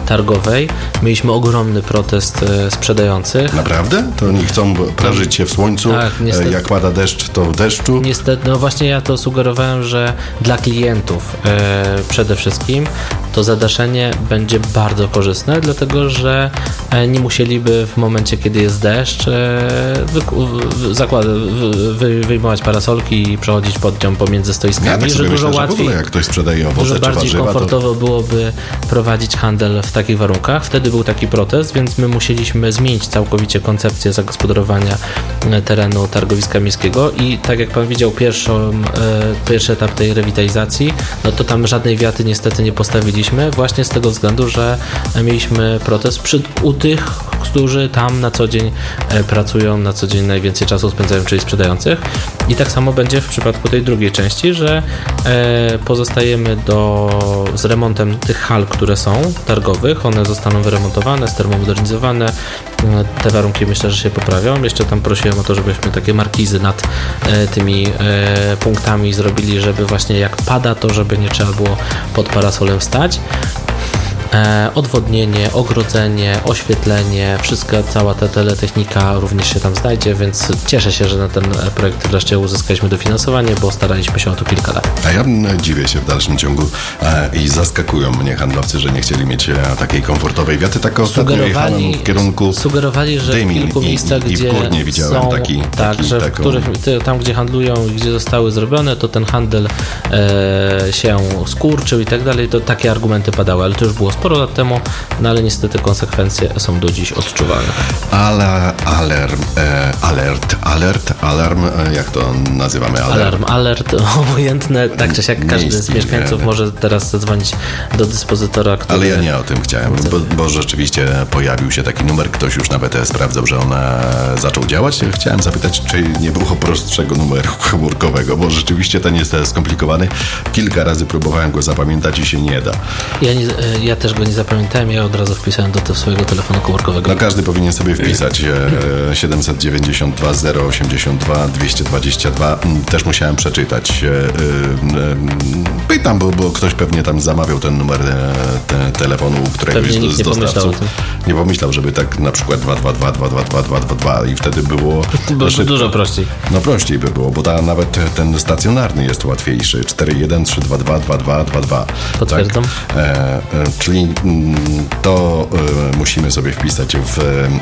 targowej mieliśmy ogromny protest sprzedających. Naprawdę? To oni chcą prażyć się w słońcu, tak, jak pada deszcz, to w deszczu? Niestety, no właśnie ja to sugerowałem, że dla klientów przede wszystkim to zadaszenie będzie bardzo korzystne, dlatego że nie musieliby w momencie, kiedy jest deszcz, wyjmować parasolki i przechodzić pod nią pomiędzy stoiskami, ja tak że dużo myślę, łatwiej, jak ktoś sprzedaje owoce dużo bardziej komfortowo byłoby prowadzić handel w takich warunkach. Wtedy był taki protest, więc my musieliśmy zmienić całkowicie koncepcję zagospodarowania terenu targowiska miejskiego i tak jak pan widział pierwszy etap tej rewitalizacji, no to tam żadnej wiaty niestety nie postawiliśmy, właśnie z tego względu, że mieliśmy protest u tych, którzy tam na co dzień pracują, na co dzień najwięcej czasu spędzają, czyli sprzedających. I tak samo będzie w przypadku tej drugiej części, że pozostajemy z remontem tych hal, które są targowych, one zostaną wyremontowane, stermomodernizowane. Te warunki myślę, że się poprawią. Jeszcze tam prosiłem o to, żebyśmy takie markizy nad tymi punktami zrobili, żeby właśnie jak pada, to żeby nie trzeba było pod parasolem stać. Odwodnienie, ogrodzenie, oświetlenie, cała ta teletechnika również się tam znajdzie, więc cieszę się, że na ten projekt wreszcie uzyskaliśmy dofinansowanie, bo staraliśmy się o to kilka lat. A ja dziwię się w dalszym ciągu i zaskakują mnie handlowcy, że nie chcieli mieć takiej komfortowej wiaty. Tak ostatnio jechałem w kierunku sugerowali, że w kilku miejscach, gdzie w Górnie widziałem tam gdzie handlują i gdzie zostały zrobione, to ten handel się skurczył i tak dalej, to takie argumenty padały, ale to już było sporo lat temu, no ale niestety konsekwencje są do dziś odczuwalne. Alarm, jak to nazywamy? Alert, obojętne, tak czy siak każdy z mieszkańców może teraz zadzwonić do dyspozytora, który... Ale ja nie o tym chciałem, bo rzeczywiście pojawił się taki numer, ktoś już nawet sprawdzał, że on zaczął działać. Chciałem zapytać, czy nie było prostszego numeru komórkowego, bo rzeczywiście ten jest skomplikowany. Kilka razy próbowałem go zapamiętać i się nie da. Ja też go nie zapamiętałem, ja od razu wpisałem do swojego telefonu komórkowego. No każdy powinien sobie wpisać 792 082 222. Też musiałem przeczytać. Pytam, bo ktoś pewnie tam zamawiał ten numer telefonu któregoś z dostawców. Nie pomyślał, żeby tak na przykład 222 222 222 i wtedy było dużo prościej. No prościej by było, bo nawet ten stacjonarny jest łatwiejszy. 41322 2222. Potwierdzam. Tak? Czyli to musimy sobie wpisać w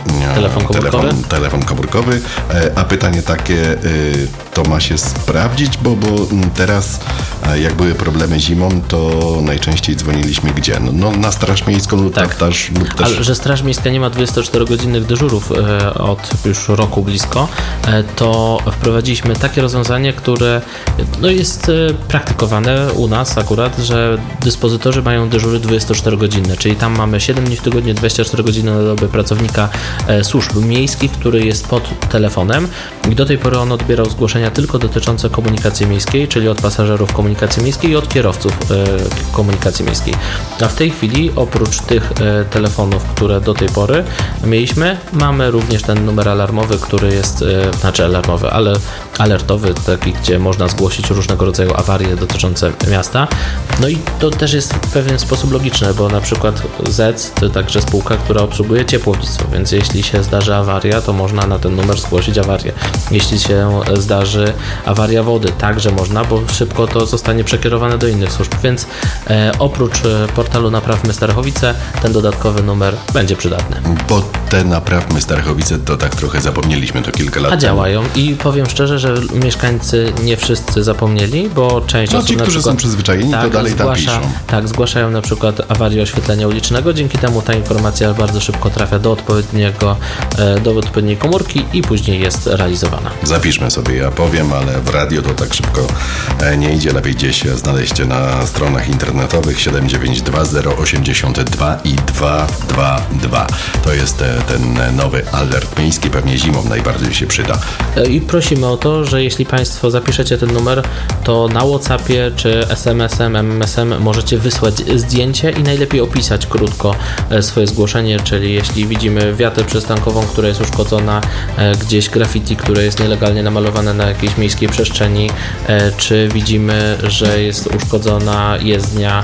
telefon komórkowy. A pytanie takie, to ma się sprawdzić, bo teraz jak były problemy zimą, to najczęściej dzwoniliśmy gdzie? No na Straż Miejską lub tak. też... Ale że Straż Miejska nie ma 24-godzinnych dyżurów od już roku blisko, to wprowadziliśmy takie rozwiązanie, które jest praktykowane u nas akurat, że dyspozytorzy mają dyżury 24-godzinne, czyli tam mamy 7 dni w tygodniu, 24 godziny na dobę pracownika służb miejskich, który jest pod telefonem i do tej pory on odbierał zgłoszenia tylko dotyczące komunikacji miejskiej, czyli od pasażerów komunikacji miejskiej i od kierowców komunikacji miejskiej. A w tej chwili oprócz tych telefonów, które do tej pory mieliśmy, mamy również ten numer alarmowy, który jest, ale alertowy, taki, gdzie można zgłosić różnego rodzaju awarie dotyczące miasta. No i to też jest w pewien sposób logiczne, bo na przykład ZEC to także spółka, która obsługuje ciepłownictwo, więc jeśli się zdarzy awaria, to można na ten numer zgłosić awarię. Jeśli się zdarzy awaria wody, także można, bo szybko to zostanie przekierowane do innych służb, więc oprócz portalu Naprawmy Starachowice, ten dodatkowy numer będzie przydatny. Bo te Naprawmy Starachowice to tak trochę zapomnieliśmy, to kilka lat temu. Działają i powiem szczerze, że mieszkańcy nie wszyscy zapomnieli, bo część osób ci, którzy są przyzwyczajeni, to dalej tam piszą. Tak, zgłaszają na przykład awarię oświetlenia ulicznego, dzięki temu ta informacja bardzo szybko trafia do odpowiedniej komórki i później jest realizowana. Zapiszmy sobie, ja powiem, ale w radio to tak szybko nie idzie, lepiej gdzieś znaleźć na stronach internetowych 792 i 222. To jest ten nowy alert miejski, pewnie zimą najbardziej się przyda. I prosimy o to, że jeśli Państwo zapiszecie ten numer, to na WhatsAppie czy SMS-em, MMS-em możecie wysłać zdjęcie i najlepiej opisać krótko swoje zgłoszenie, czyli jeśli widzimy wiatę przystankową, która jest uszkodzona, gdzieś graffiti, które jest nielegalnie namalowane na jakiejś miejskiej przestrzeni, czy widzimy, że jest uszkodzona jezdnia,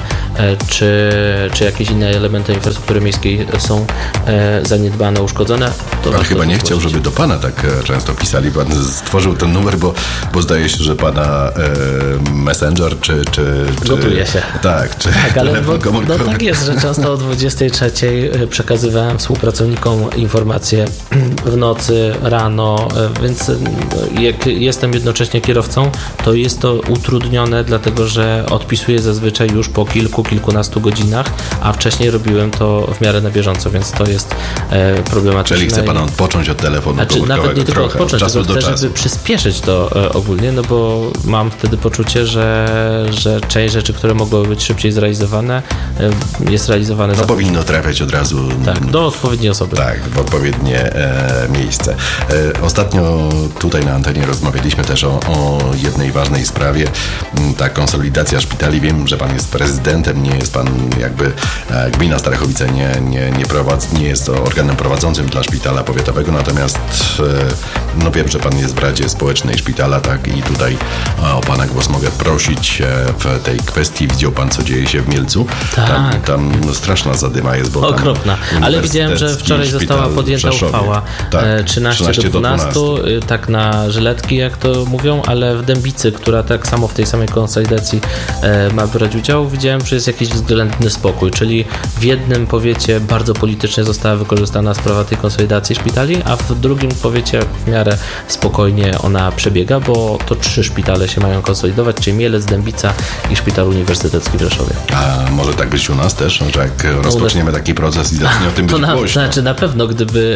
czy jakieś inne elementy infrastruktury miejskiej są zaniedbane, uszkodzone. To Pan chyba nie chciał, żeby do Pana tak często pisali. Pan stworzył ten numer, bo zdaje się, że Pana Messenger, czy gotuje się. Tak, czy ale tak jest, że często o 23:00 przekazywałem współpracownikom informacje w nocy, rano, więc jak jestem jednocześnie kierowcą, to jest to utrudnione, dlatego że odpisuję zazwyczaj już po kilkunastu godzinach, a wcześniej robiłem to w miarę na bieżąco, więc to jest problematyczne. Czyli chce Pan odpocząć od telefonu komórkowego nawet nie tylko trochę, odpocząć, tylko chcę, żeby przyspieszyć to ogólnie, no bo mam wtedy poczucie, że część rzeczy, które mogłyby być szybciej zrealizowane, jest realizowane. No powinno trafiać od razu. Tak, do odpowiedniej osoby. Tak, w odpowiednie miejsce. Ostatnio tutaj na antenie rozmawialiśmy też o jednej ważnej sprawie, ta konsolidacja szpitali. Wiem, że Pan jest prezydentem, nie jest Pan jakby gmina Starachowice nie jest to organem prowadzącym dla szpitala powiatowego, natomiast no wiem, że Pan jest w Radzie Społecznej Szpitala, tak, i tutaj o Pana głos mogę prosić w tej kwestii. Widział Pan, co dzieje się w Mielcu? Tak. Tam straszna zadyma jest, bo okropna. Ale widziałem, że wczoraj została podjęta uchwała 13 do 12, tak na żyletki, jak to mówią, ale w Dębicy, która tak samo w tej samej konsolidacji ma brać udział, widziałem, że jest jakiś względny spokój, czyli w jednym powiecie bardzo politycznie została wykorzystana sprawa tej konsolidacji szpitali, a w drugim powiecie w miarę spokojnie ona przebiega, bo to 3 szpitale się mają konsolidować, czyli Mielec, Dębica i Szpital Uniwersytecki w Rzeszowie. A może tak być u nas też, że jak rozpoczniemy taki proces i zacznie o tym być głośno? Znaczy na pewno, gdyby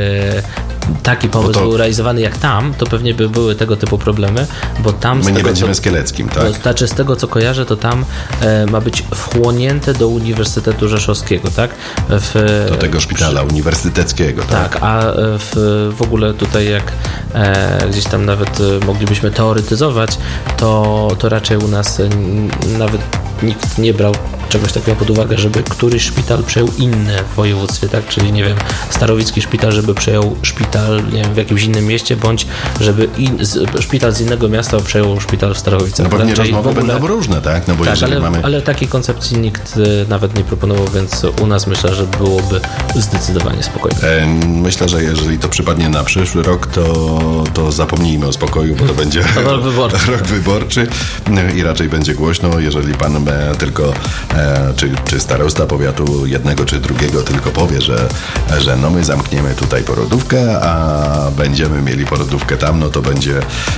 taki pomysł był realizowany jak tam, to pewnie by były tego typu problemy, bo tam... My nie będziemy z Kieleckim, tak? To znaczy z tego, co kojarzę, to tam ma być wchłonięte do Uniwersytetu Rzeszowskiego, tak? Do tego szpitala uniwersyteckiego, tak? Tak, a w ogóle tutaj jak gdzieś tam nawet moglibyśmy teoretyzować, to raczej u nas nawet nikt nie brał czegoś takiego pod uwagę, żeby któryś szpital przejął inny w województwie, tak? Czyli nie wiem, starowicki szpital, żeby przejął szpital, nie wiem, w jakimś innym mieście, bądź żeby szpital z innego miasta przejął szpital w Starowicach. No pewnie rozmowy będą różne, tak? No bo tak, ale takiej koncepcji nikt nawet nie proponował, więc u nas myślę, że byłoby zdecydowanie spokojnie. Myślę, że jeżeli to przypadnie na przyszły rok, to zapomnijmy o spokoju, bo to będzie rok wyborczy i raczej będzie głośno, jeżeli pan tylko czy starosta powiatu jednego czy drugiego tylko powie, że no my zamkniemy tutaj porodówkę, a będziemy mieli porodówkę tam, no to będzie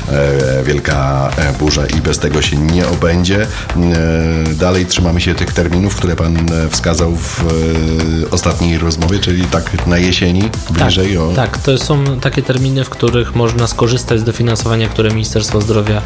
wielka burza i bez tego się nie obędzie. Dalej trzymamy się tych terminów, które pan wskazał w ostatniej rozmowie, czyli tak na jesieni bliżej. Tak, to są takie terminy, w których można skorzystać z dofinansowania, które Ministerstwo Zdrowia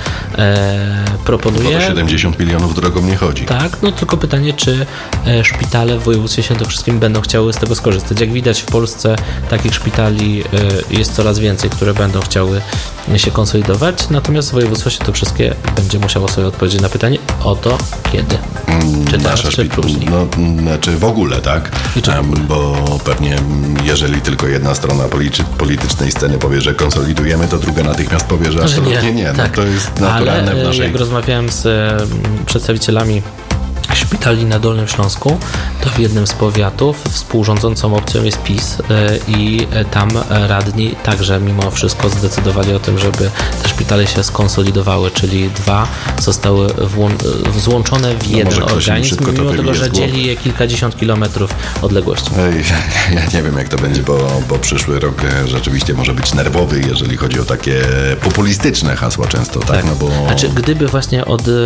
proponuje. Bo to 70 milionów drogą nie chodzi. Tak, no tylko pytanie, czy szpitale w województwie świętokrzyskim będą chciały z tego skorzystać. Jak widać, w Polsce takich szpitali jest coraz więcej, które będą chciały się konsolidować, natomiast województwo świętokrzyskie będzie musiało sobie odpowiedzieć na pytanie o to, kiedy. Czy teraz, czy później. No, czy w ogóle, tak? Bo pewnie jeżeli tylko jedna strona politycznej sceny powie, że konsolidujemy, to druga natychmiast powie, że absolutnie nie. Tak. No, to jest naturalne w naszej... Jak rozmawiałem z przedstawicielami szpitali na Dolnym Śląsku, to w jednym z powiatów współrządzącą opcją jest PiS i tam radni także mimo wszystko zdecydowali o tym, żeby te szpitale się skonsolidowały, czyli 2 zostały złączone w jeden organizm, mimo tego, że dzieli je kilkadziesiąt kilometrów odległości. Ja nie wiem, jak to będzie, bo przyszły rok rzeczywiście może być nerwowy, jeżeli chodzi o takie populistyczne hasła często, tak? No bo... Znaczy, gdyby właśnie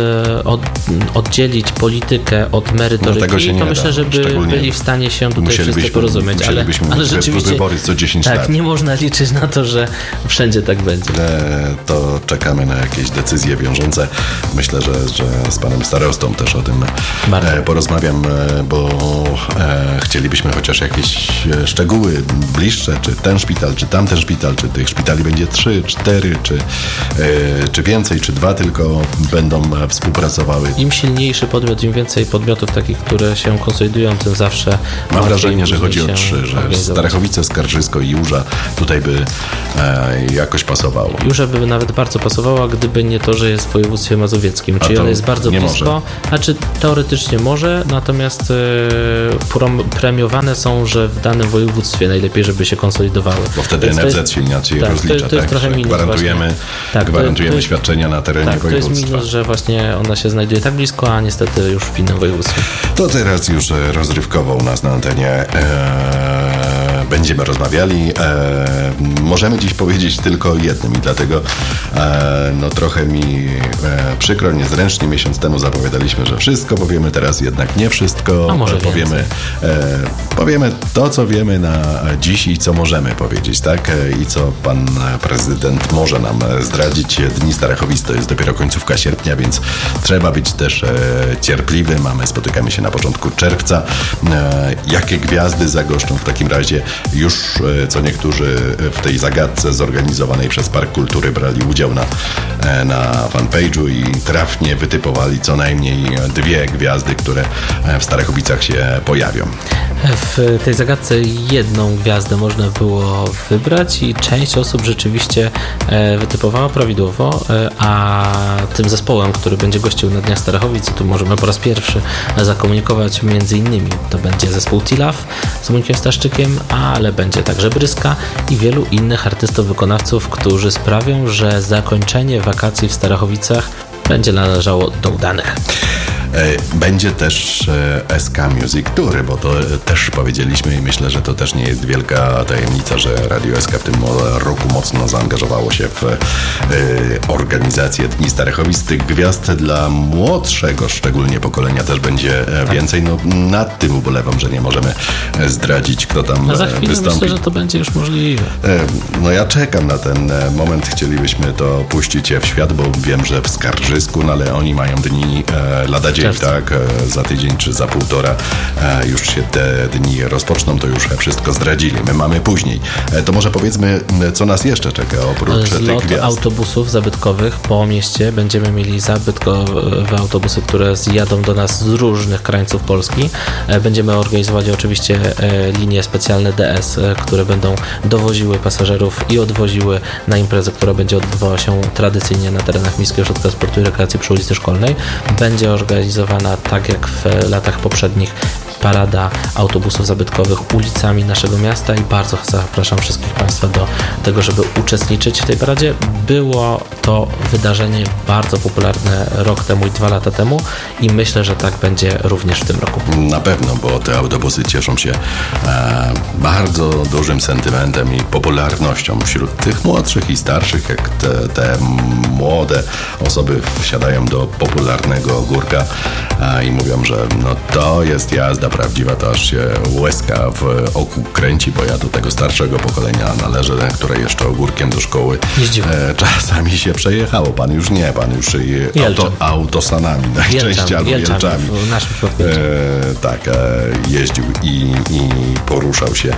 oddzielić politykę od merytoryki, to myślę, że byli w stanie się tutaj wszyscy porozumieć, ale rzeczywiście wybory co 10 lat. Nie można liczyć na to, że wszędzie tak będzie. To czekamy na jakieś decyzje wiążące. Myślę, że z panem starostą też o tym porozmawiam, bo chcielibyśmy chociaż jakieś szczegóły bliższe, czy ten szpital, czy tamten szpital, czy tych szpitali będzie 3, 4, czy więcej, czy 2 tylko będą współpracowały. Im silniejszy podmiot, im więcej podmiotów takich, które się konsolidują, tym zawsze... Mam wrażenie, że chodzi o 3, że Starachowice, Skarżysko i Jurza tutaj by jakoś pasowało. Jurza by nawet bardzo pasowała, gdyby nie to, że jest w województwie mazowieckim, czyli ono jest bardzo blisko, znaczy teoretycznie może, natomiast premiowane są, że w danym województwie najlepiej, żeby się konsolidowały. Bo wtedy NFZ się inaczej rozlicza, to jest trochę minus. Gwarantujemy świadczenia na terenie województwa. To jest minus, że właśnie ona się znajduje tak blisko, a niestety już w innym województwie. To teraz już rozrywkowo u nas na antenie będziemy rozmawiali. Możemy dziś powiedzieć tylko o jednym i dlatego trochę mi przykro, niezręcznie. Miesiąc temu zapowiadaliśmy, że wszystko powiemy, teraz jednak nie wszystko. A może powiemy to, co wiemy na dziś i co możemy powiedzieć, tak? I co pan prezydent może nam zdradzić. Dni Starachowic to jest dopiero końcówka sierpnia, więc trzeba być też cierpliwym. Spotykamy się na początku czerwca. Jakie gwiazdy zagoszczą w takim razie? Już co niektórzy w tej zagadce zorganizowanej przez Park Kultury brali udział na fanpage'u i trafnie wytypowali co najmniej 2 gwiazdy, które w Starachowicach się pojawią. W tej zagadce jedną gwiazdę można było wybrać i część osób rzeczywiście wytypowała prawidłowo, a tym zespołem, który będzie gościł na Dniach Starachowic, tu możemy po raz pierwszy zakomunikować między innymi, to będzie zespół Tilaf z Monikiem Staszczykiem, ale będzie także Bryska i wielu innych artystów, wykonawców, którzy sprawią, że zakończenie wakacji w Starachowicach będzie należało do udanych. Będzie też SK Music Tour, bo to też powiedzieliśmy i myślę, że to też nie jest wielka tajemnica, że Radio SK w tym roku mocno zaangażowało się w organizację Dni Starachowic. Tych gwiazd dla młodszego szczególnie pokolenia też będzie więcej. Nad tym ubolewam, że nie możemy zdradzić, kto tam za chwilę wystąpi. Myślę, że to będzie już możliwe. Ja czekam na ten moment. Chcielibyśmy to puścić w świat, bo wiem, że w Skarżysku, ale oni mają dni lada dzień, tak, za tydzień czy za 1,5 już się te dni rozpoczną, to już wszystko zdradzili. My mamy później. To może powiedzmy, co nas jeszcze czeka oprócz tych gwiazd. Autobusów zabytkowych po mieście. Będziemy mieli zabytkowe autobusy, które zjadą do nas z różnych krańców Polski. Będziemy organizowali oczywiście linie specjalne DS, które będą dowoziły pasażerów i odwoziły na imprezę, która będzie odbywała się tradycyjnie na terenach Miejskiego Ośrodka Sportu i Rekreacji przy ulicy Szkolnej. Będzie organizowana, tak jak w latach poprzednich, parada autobusów zabytkowych ulicami naszego miasta i bardzo zapraszam wszystkich Państwa do tego, żeby uczestniczyć w tej paradzie. Było to wydarzenie bardzo popularne rok temu i 2 lata temu i myślę, że tak będzie również w tym roku. Na pewno, bo te autobusy cieszą się bardzo dużym sentymentem i popularnością wśród tych młodszych i starszych, jak te młode osoby wsiadają do popularnego Górka i mówią, że to jest jazda prawdziwa, to aż się łezka w oku kręci, bo ja do tego starszego pokolenia należę, które jeszcze ogórkiem do szkoły czasami się przejechało. Pan już nie, pan już autosanami najczęściej albo Jelczami. W naszym przypadku tak, jeździł i poruszał się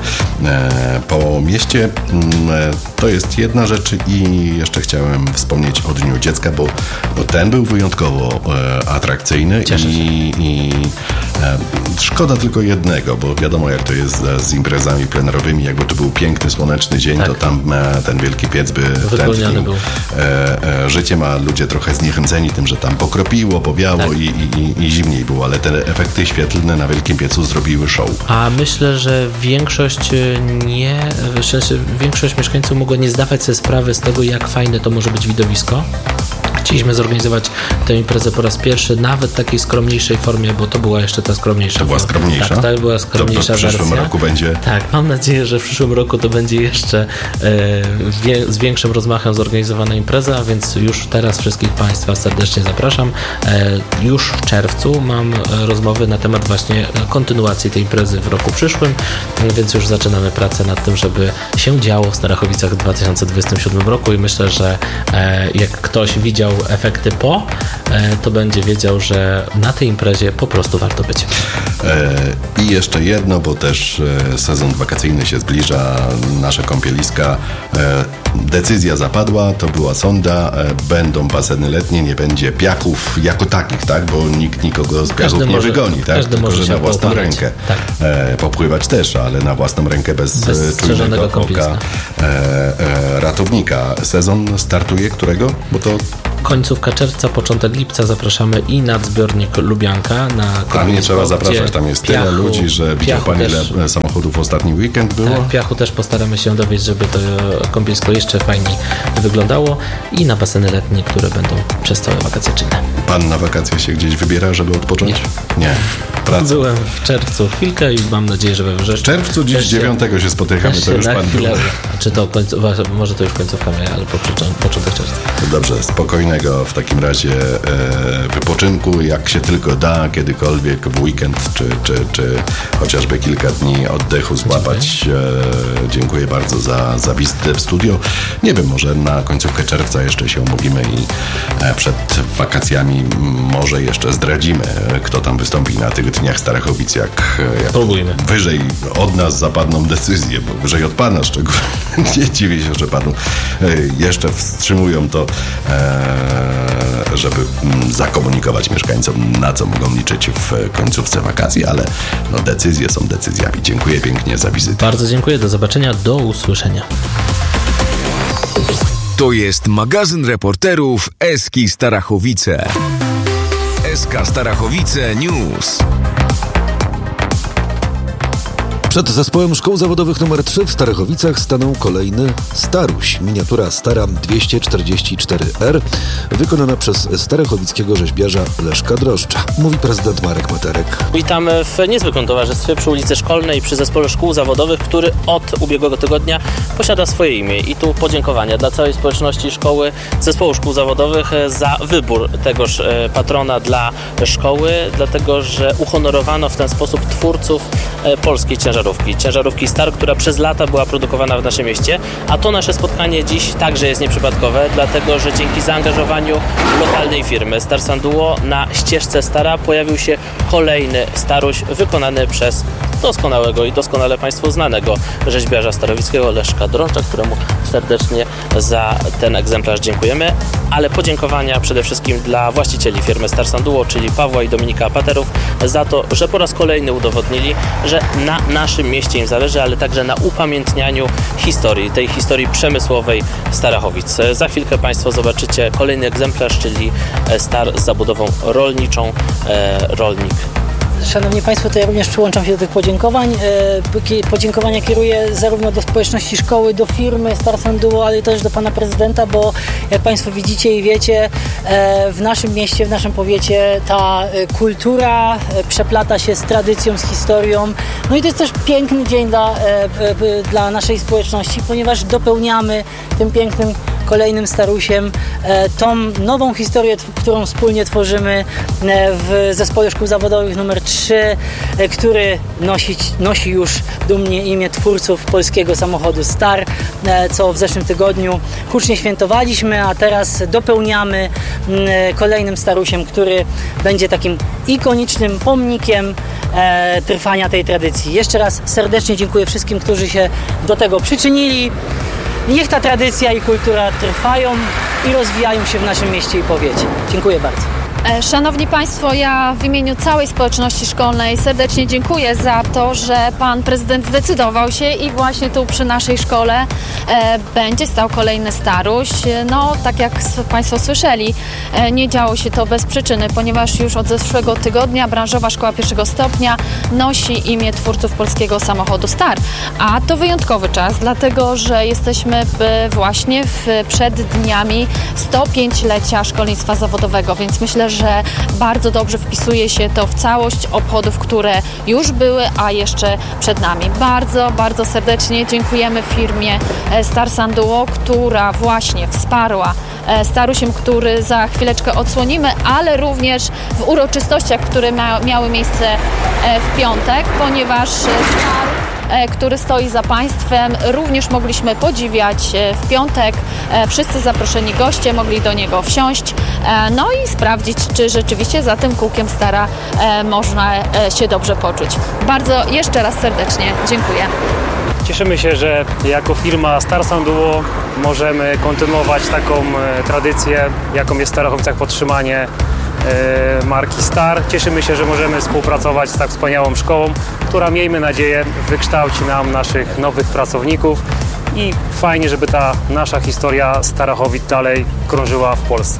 po mieście. To jest jedna rzecz i jeszcze chciałem wspomnieć o Dniu Dziecka, bo ten był wyjątkowo atrakcyjny i szkoda tylko jednego, bo wiadomo jak to jest z imprezami plenerowymi, jakby to był piękny, słoneczny dzień, to tam ten wielki piec by tętnił życiem, a ludzie trochę zniechęceni tym, że tam pokropiło, powiało i zimniej było, ale te efekty świetlne na wielkim piecu zrobiły show. A myślę, że większość mieszkańców mogła nie zdawać sobie sprawy z tego, jak fajne to może być widowisko. Chcieliśmy zorganizować tę imprezę po raz pierwszy, nawet w takiej skromniejszej formie, bo to była jeszcze ta skromniejsza. To była skromniejsza? Tak, to była skromniejsza wersja. W przyszłym roku będzie? Tak, mam nadzieję, że w przyszłym roku to będzie jeszcze z większym rozmachem zorganizowana impreza, więc już teraz wszystkich Państwa serdecznie zapraszam. Już w czerwcu mam rozmowy na temat właśnie kontynuacji tej imprezy w roku przyszłym, więc już zaczynamy pracę nad tym, żeby się działo w Starachowicach w 2027 roku i myślę, że jak ktoś widział efekty to będzie wiedział, że na tej imprezie po prostu warto być. I jeszcze jedno, bo też sezon wakacyjny się zbliża, nasze kąpieliska. Decyzja zapadła, to była sonda, będą baseny letnie, nie będzie piachów jako takich, tak? Bo nikt nikogo z piachów nie wygoni, tak? Tylko, że na własną rękę. Tak. Popływać też, ale na własną rękę bez czujnego oka ratownika. Sezon startuje którego? Bo to końcówka czerwca, początek lipca zapraszamy i nadzbiornik Lubianka na tam nie trzeba zapraszać, tam jest tyle ludzi, że widział Pani, ile samochodów w ostatni weekend było. Tak, piachu też postaramy się dowieść, żeby to kąpielisko jeszcze fajniej wyglądało i na baseny letnie, które będą przez całe wakacje czynne. Pan na wakacje się gdzieś wybiera, żeby odpocząć? Nie. Praca. Byłem w czerwcu chwilkę i mam nadzieję, że we wrześniu. W czerwcu dziś 9 się spotykamy, to już Pan był. Czy to może to już końcówka maja, ale początek czerwca. Dobrze, spokojnego w takim razie wypoczynku, jak się tylko da, kiedykolwiek w weekend, czy chociażby kilka dni oddechu złapać. Dziękuję bardzo za wizytę w studio. Nie wiem, może na końcówkę czerwca jeszcze się umówimy i przed wakacjami może jeszcze zdradzimy, kto tam wystąpi na tych dniach Starachowic, jak wyżej od nas zapadną decyzje, bo wyżej od Pana szczególnie. Nie dziwię się, że Panu jeszcze wstrzymują to, żeby zakomunikować mieszkańcom, na co mogą liczyć w końcówce wakacji, ale decyzje są decyzjami. Dziękuję pięknie za wizytę. Bardzo dziękuję, do zobaczenia, do usłyszenia. To jest magazyn reporterów Eski Starachowice. SK Starachowice News. Przed zespołem szkół zawodowych nr 3 w Starachowicach stanął kolejny Staruś. Miniatura Stara 244R, wykonana przez starachowickiego rzeźbiarza Leszka Droszcza. Mówi prezydent Marek Materek. Witamy w niezwykłym towarzystwie przy ulicy Szkolnej przy zespole szkół zawodowych, który od ubiegłego tygodnia posiada swoje imię. I tu podziękowania dla całej społeczności szkoły, zespołu szkół zawodowych za wybór tegoż patrona dla szkoły, dlatego że uhonorowano w ten sposób twórców polskiej ciężarówki Star, która przez lata była produkowana w naszym mieście, a to nasze spotkanie dziś także jest nieprzypadkowe, dlatego że dzięki zaangażowaniu lokalnej firmy Star Sanduo na ścieżce Stara pojawił się kolejny Staruś wykonany przez doskonałego i doskonale Państwu znanego rzeźbiarza starowickiego Leszka Droszcza, któremu serdecznie za ten egzemplarz dziękujemy, ale podziękowania przede wszystkim dla właścicieli firmy Star Sanduo, czyli Pawła i Dominika Paterów, za to, że po raz kolejny udowodnili, że na naszym mieście im zależy, ale także na upamiętnianiu historii, tej historii przemysłowej Starachowic. Za chwilkę Państwo zobaczycie kolejny egzemplarz, czyli Star z zabudową rolniczą, rolnik. Szanowni Państwo, to ja również przyłączam się do tych podziękowań. Podziękowania kieruję zarówno do społeczności szkoły, do firmy Star Sanduo, ale też do Pana Prezydenta, bo jak Państwo widzicie i wiecie, w naszym mieście, w naszym powiecie ta kultura przeplata się z tradycją, z historią. No i to jest też piękny dzień dla naszej społeczności, ponieważ dopełniamy tym pięknym kolejnym Starusiem tą nową historię, którą wspólnie tworzymy w zespole szkół zawodowych nr 3, który nosi już dumnie imię twórców polskiego samochodu Star, co w zeszłym tygodniu hucznie świętowaliśmy, a teraz dopełniamy kolejnym Starusiem, który będzie takim ikonicznym pomnikiem trwania tej tradycji. Jeszcze raz serdecznie dziękuję wszystkim, którzy się do tego przyczynili. Niech ta tradycja i kultura trwają i rozwijają się w naszym mieście i powiecie. Dziękuję bardzo. Szanowni Państwo, ja w imieniu całej społeczności szkolnej serdecznie dziękuję za to, że Pan Prezydent zdecydował się i właśnie tu przy naszej szkole będzie stał kolejny Staruś. No, tak jak Państwo słyszeli, nie działo się to bez przyczyny, ponieważ już od zeszłego tygodnia branżowa szkoła pierwszego stopnia nosi imię twórców polskiego samochodu Star. A to wyjątkowy czas, dlatego że jesteśmy właśnie przed dniami 105-lecia szkolnictwa zawodowego, więc myślę, że bardzo dobrze wpisuje się to w całość obchodów, które już były, a jeszcze przed nami. Bardzo, bardzo serdecznie dziękujemy firmie Star Sanduo, która właśnie wsparła Starusiem, który za chwileczkę odsłonimy, ale również w uroczystościach, które miały miejsce w piątek, ponieważ Star który stoi za państwem. Również mogliśmy podziwiać w piątek. Wszyscy zaproszeni goście mogli do niego wsiąść, no i sprawdzić, czy rzeczywiście za tym kółkiem Stara można się dobrze poczuć. Bardzo jeszcze raz serdecznie dziękuję. Cieszymy się, że jako firma Star Sound Duo możemy kontynuować taką tradycję, jaką jest w Starachowicach podtrzymanie marki Star. Cieszymy się, że możemy współpracować z tak wspaniałą szkołą, która, miejmy nadzieję, wykształci nam naszych nowych pracowników i fajnie, żeby ta nasza historia Starachowic dalej krążyła w Polsce.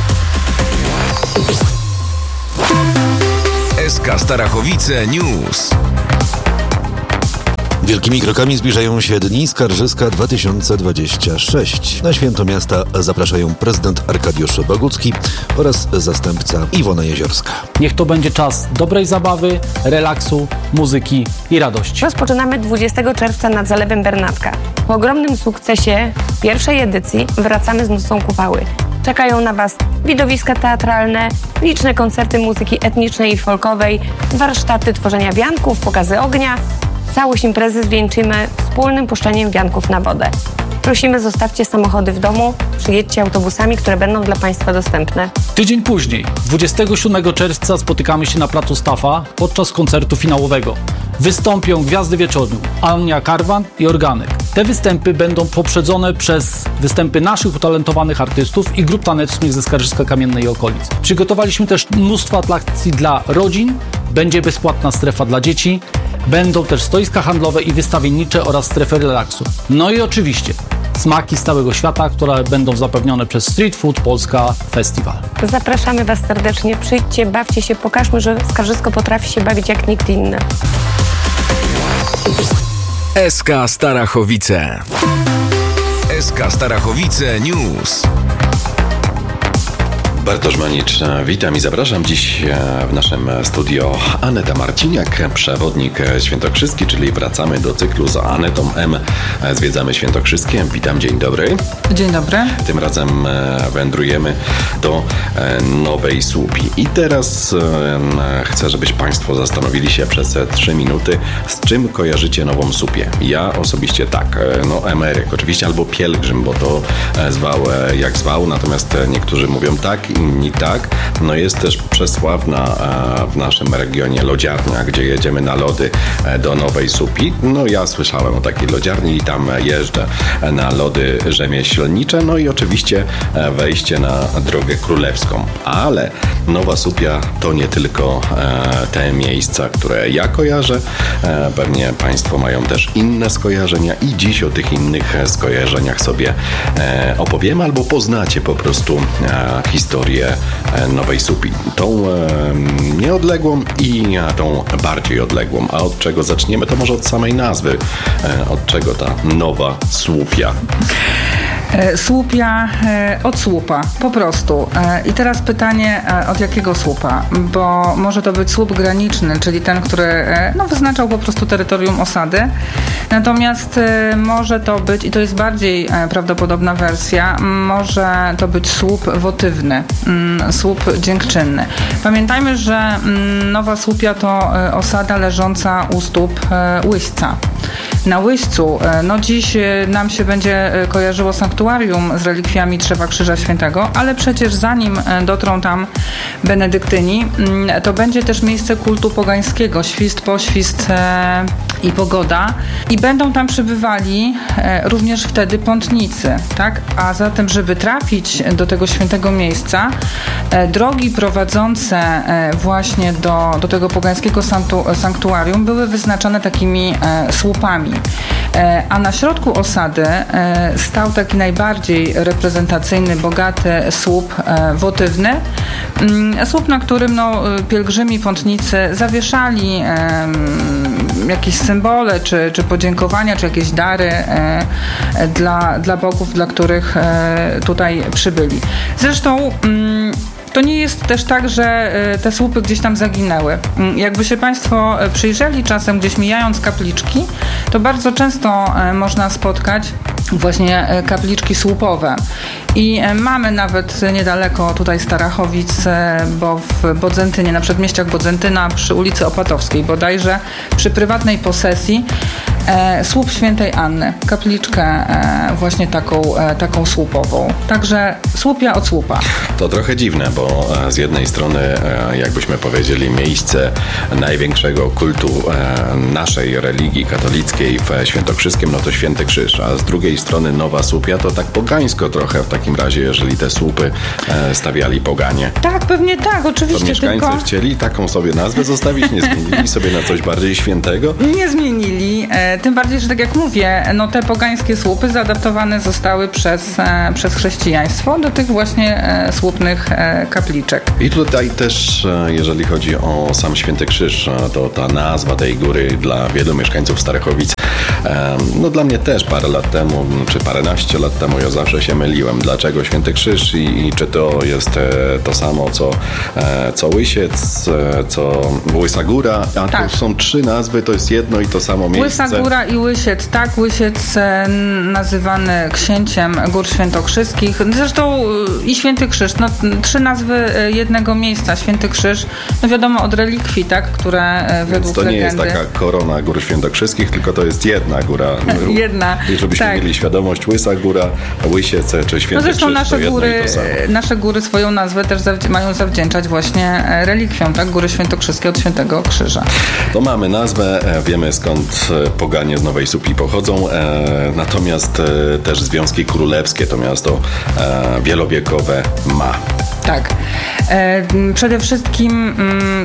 SK Starachowice News. Wielkimi krokami zbliżają się Dni Skarżyska 2026. Na święto miasta zapraszają prezydent Arkadiusz Bogucki oraz zastępca Iwona Jeziorska. Niech to będzie czas dobrej zabawy, relaksu, muzyki i radości. Rozpoczynamy 20 czerwca nad Zalewem Bernatka. Po ogromnym sukcesie pierwszej edycji wracamy z Nocą Kupały. Czekają na Was widowiska teatralne, liczne koncerty muzyki etnicznej i folkowej, warsztaty tworzenia wianków, pokazy ognia. Całość imprezy zwieńczymy wspólnym puszczeniem wianków na wodę. Prosimy, zostawcie samochody w domu, przyjedźcie autobusami, które będą dla Państwa dostępne. Tydzień później, 27 czerwca spotykamy się na placu Stafa podczas koncertu finałowego. Wystąpią gwiazdy wieczoru Ania Karwan i Organek. Te występy będą poprzedzone przez występy naszych utalentowanych artystów i grup tanecznych ze Skarżyska Kamiennej i okolic. Przygotowaliśmy też mnóstwo atrakcji dla rodzin, będzie bezpłatna strefa dla dzieci, będą też stoiska handlowe i wystawiennicze oraz strefy relaksu. No i oczywiście smaki z całego świata, które będą zapewnione przez Street Food Polska Festival. Zapraszamy Was serdecznie, przyjdźcie, bawcie się, pokażmy, że Skarżysko potrafi się bawić jak nikt inny. SK Starachowice. SK Starachowice News. Bartosz Manicz, witam i zapraszam dziś w naszym studio Aneta Marciniak, przewodnik świętokrzyski, czyli wracamy do cyklu z Anetą M. Zwiedzamy Świętokrzyskie. Witam, dzień dobry. Dzień dobry. Tym razem wędrujemy do Nowej Słupi. I teraz chcę, żebyś Państwo zastanowili się przez 3 minuty, z czym kojarzycie Nową Słupię. Ja osobiście tak, emeryk oczywiście, albo pielgrzym, bo to zwał jak zwał, natomiast niektórzy mówią tak, inni tak. No jest też przesławna w naszym regionie lodziarnia, gdzie jedziemy na lody do Nowej Słupi. No ja słyszałem o takiej lodziarni i tam jeżdżę na lody rzemieślnicze. No i oczywiście wejście na Drogę Królewską. Ale Nowa Słupia to nie tylko te miejsca, które ja kojarzę. Pewnie Państwo mają też inne skojarzenia i dziś o tych innych skojarzeniach sobie opowiemy albo poznacie po prostu historię Nowej Słupi. Tą nieodległą i tą bardziej odległą. A od czego zaczniemy? To może od samej nazwy. Od czego ta Nowa Słupia? Słupia od słupa, po prostu. I teraz pytanie, od jakiego słupa? Bo może to być słup graniczny, czyli ten, który wyznaczał po prostu terytorium osady. Natomiast może to być, i to jest bardziej prawdopodobna wersja, może to być słup wotywny, słup dziękczynny. Pamiętajmy, że Nowa Słupia to osada leżąca u stóp Łyśca. Na Łyścu, dziś nam się będzie kojarzyło sanktuarium z relikwiami Trzewa Krzyża Świętego, ale przecież zanim dotrą tam benedyktyni, to będzie też miejsce kultu pogańskiego, świst, poświst i pogoda. I będą tam przybywali również wtedy pątnicy, tak? A zatem, żeby trafić do tego świętego miejsca, drogi prowadzące właśnie do tego pogańskiego sanktuarium były wyznaczone takimi słupami. A na środku osady stał taki najbardziej reprezentacyjny, bogaty słup wotywny. Słup, na którym pielgrzymi, pątnicy zawieszali jakieś symbole, czy podziękowania, czy jakieś dary dla bogów, dla których tutaj przybyli. Zresztą to nie jest też tak, że te słupy gdzieś tam zaginęły. Jakby się Państwo przyjrzeli czasem, gdzieś mijając kapliczki, to bardzo często można spotkać właśnie kapliczki słupowe. I mamy nawet niedaleko tutaj Starachowic, bo w Bodzentynie, na przedmieściach Bodzentyna, przy ulicy Opatowskiej bodajże, przy prywatnej posesji słup Świętej Anny, kapliczkę właśnie taką słupową. Także słupia od słupa. To trochę dziwne, bo z jednej strony, jakbyśmy powiedzieli, miejsce największego kultu naszej religii katolickiej w Świętokrzyskiem, no to Święty Krzyż, a z drugiej strony Nowa Słupia to tak pogańsko trochę w takim razie, jeżeli te słupy stawiali poganie. Tak, pewnie tak, oczywiście. To mieszkańcy chcieli taką sobie nazwę zostawić, nie zmienili sobie na coś bardziej świętego? Nie zmienili, tym bardziej, że tak jak mówię, no te pogańskie słupy zaadaptowane zostały przez chrześcijaństwo do tych właśnie słupnych kapliczek. I tutaj też, jeżeli chodzi o sam Święty Krzyż, to ta nazwa tej góry dla wielu mieszkańców Starachowic, no dla mnie też parę lat temu, czy paręnaście lat temu ja zawsze się myliłem. Dlaczego Święty Krzyż i czy to jest to samo, co Łysiec, co Łysa Góra, a tak. Tu są trzy nazwy, to jest jedno i to samo miejsce. Łysa Góra i Łysiec, tak, Łysiec nazywany księciem Gór Świętokrzyskich, zresztą i Święty Krzyż, no trzy nazwy jednego miejsca, Święty Krzyż, no wiadomo od relikwii, tak, które według to nie legendy... jest taka korona Gór Świętokrzyskich, tylko to jest jedna góra. Jedna. I żebyśmy mieli świadomość, Łysa Góra, Łysiec czy Święty Krzyż, nasze góry, nasze góry swoją nazwę też mają zawdzięczać właśnie relikwiom, tak? Góry Świętokrzyskie od Świętego Krzyża. To mamy nazwę, wiemy skąd poganie z Nowej Słupii pochodzą, natomiast też Związki Królewskie to miasto wielowiekowe ma. Tak. Przede wszystkim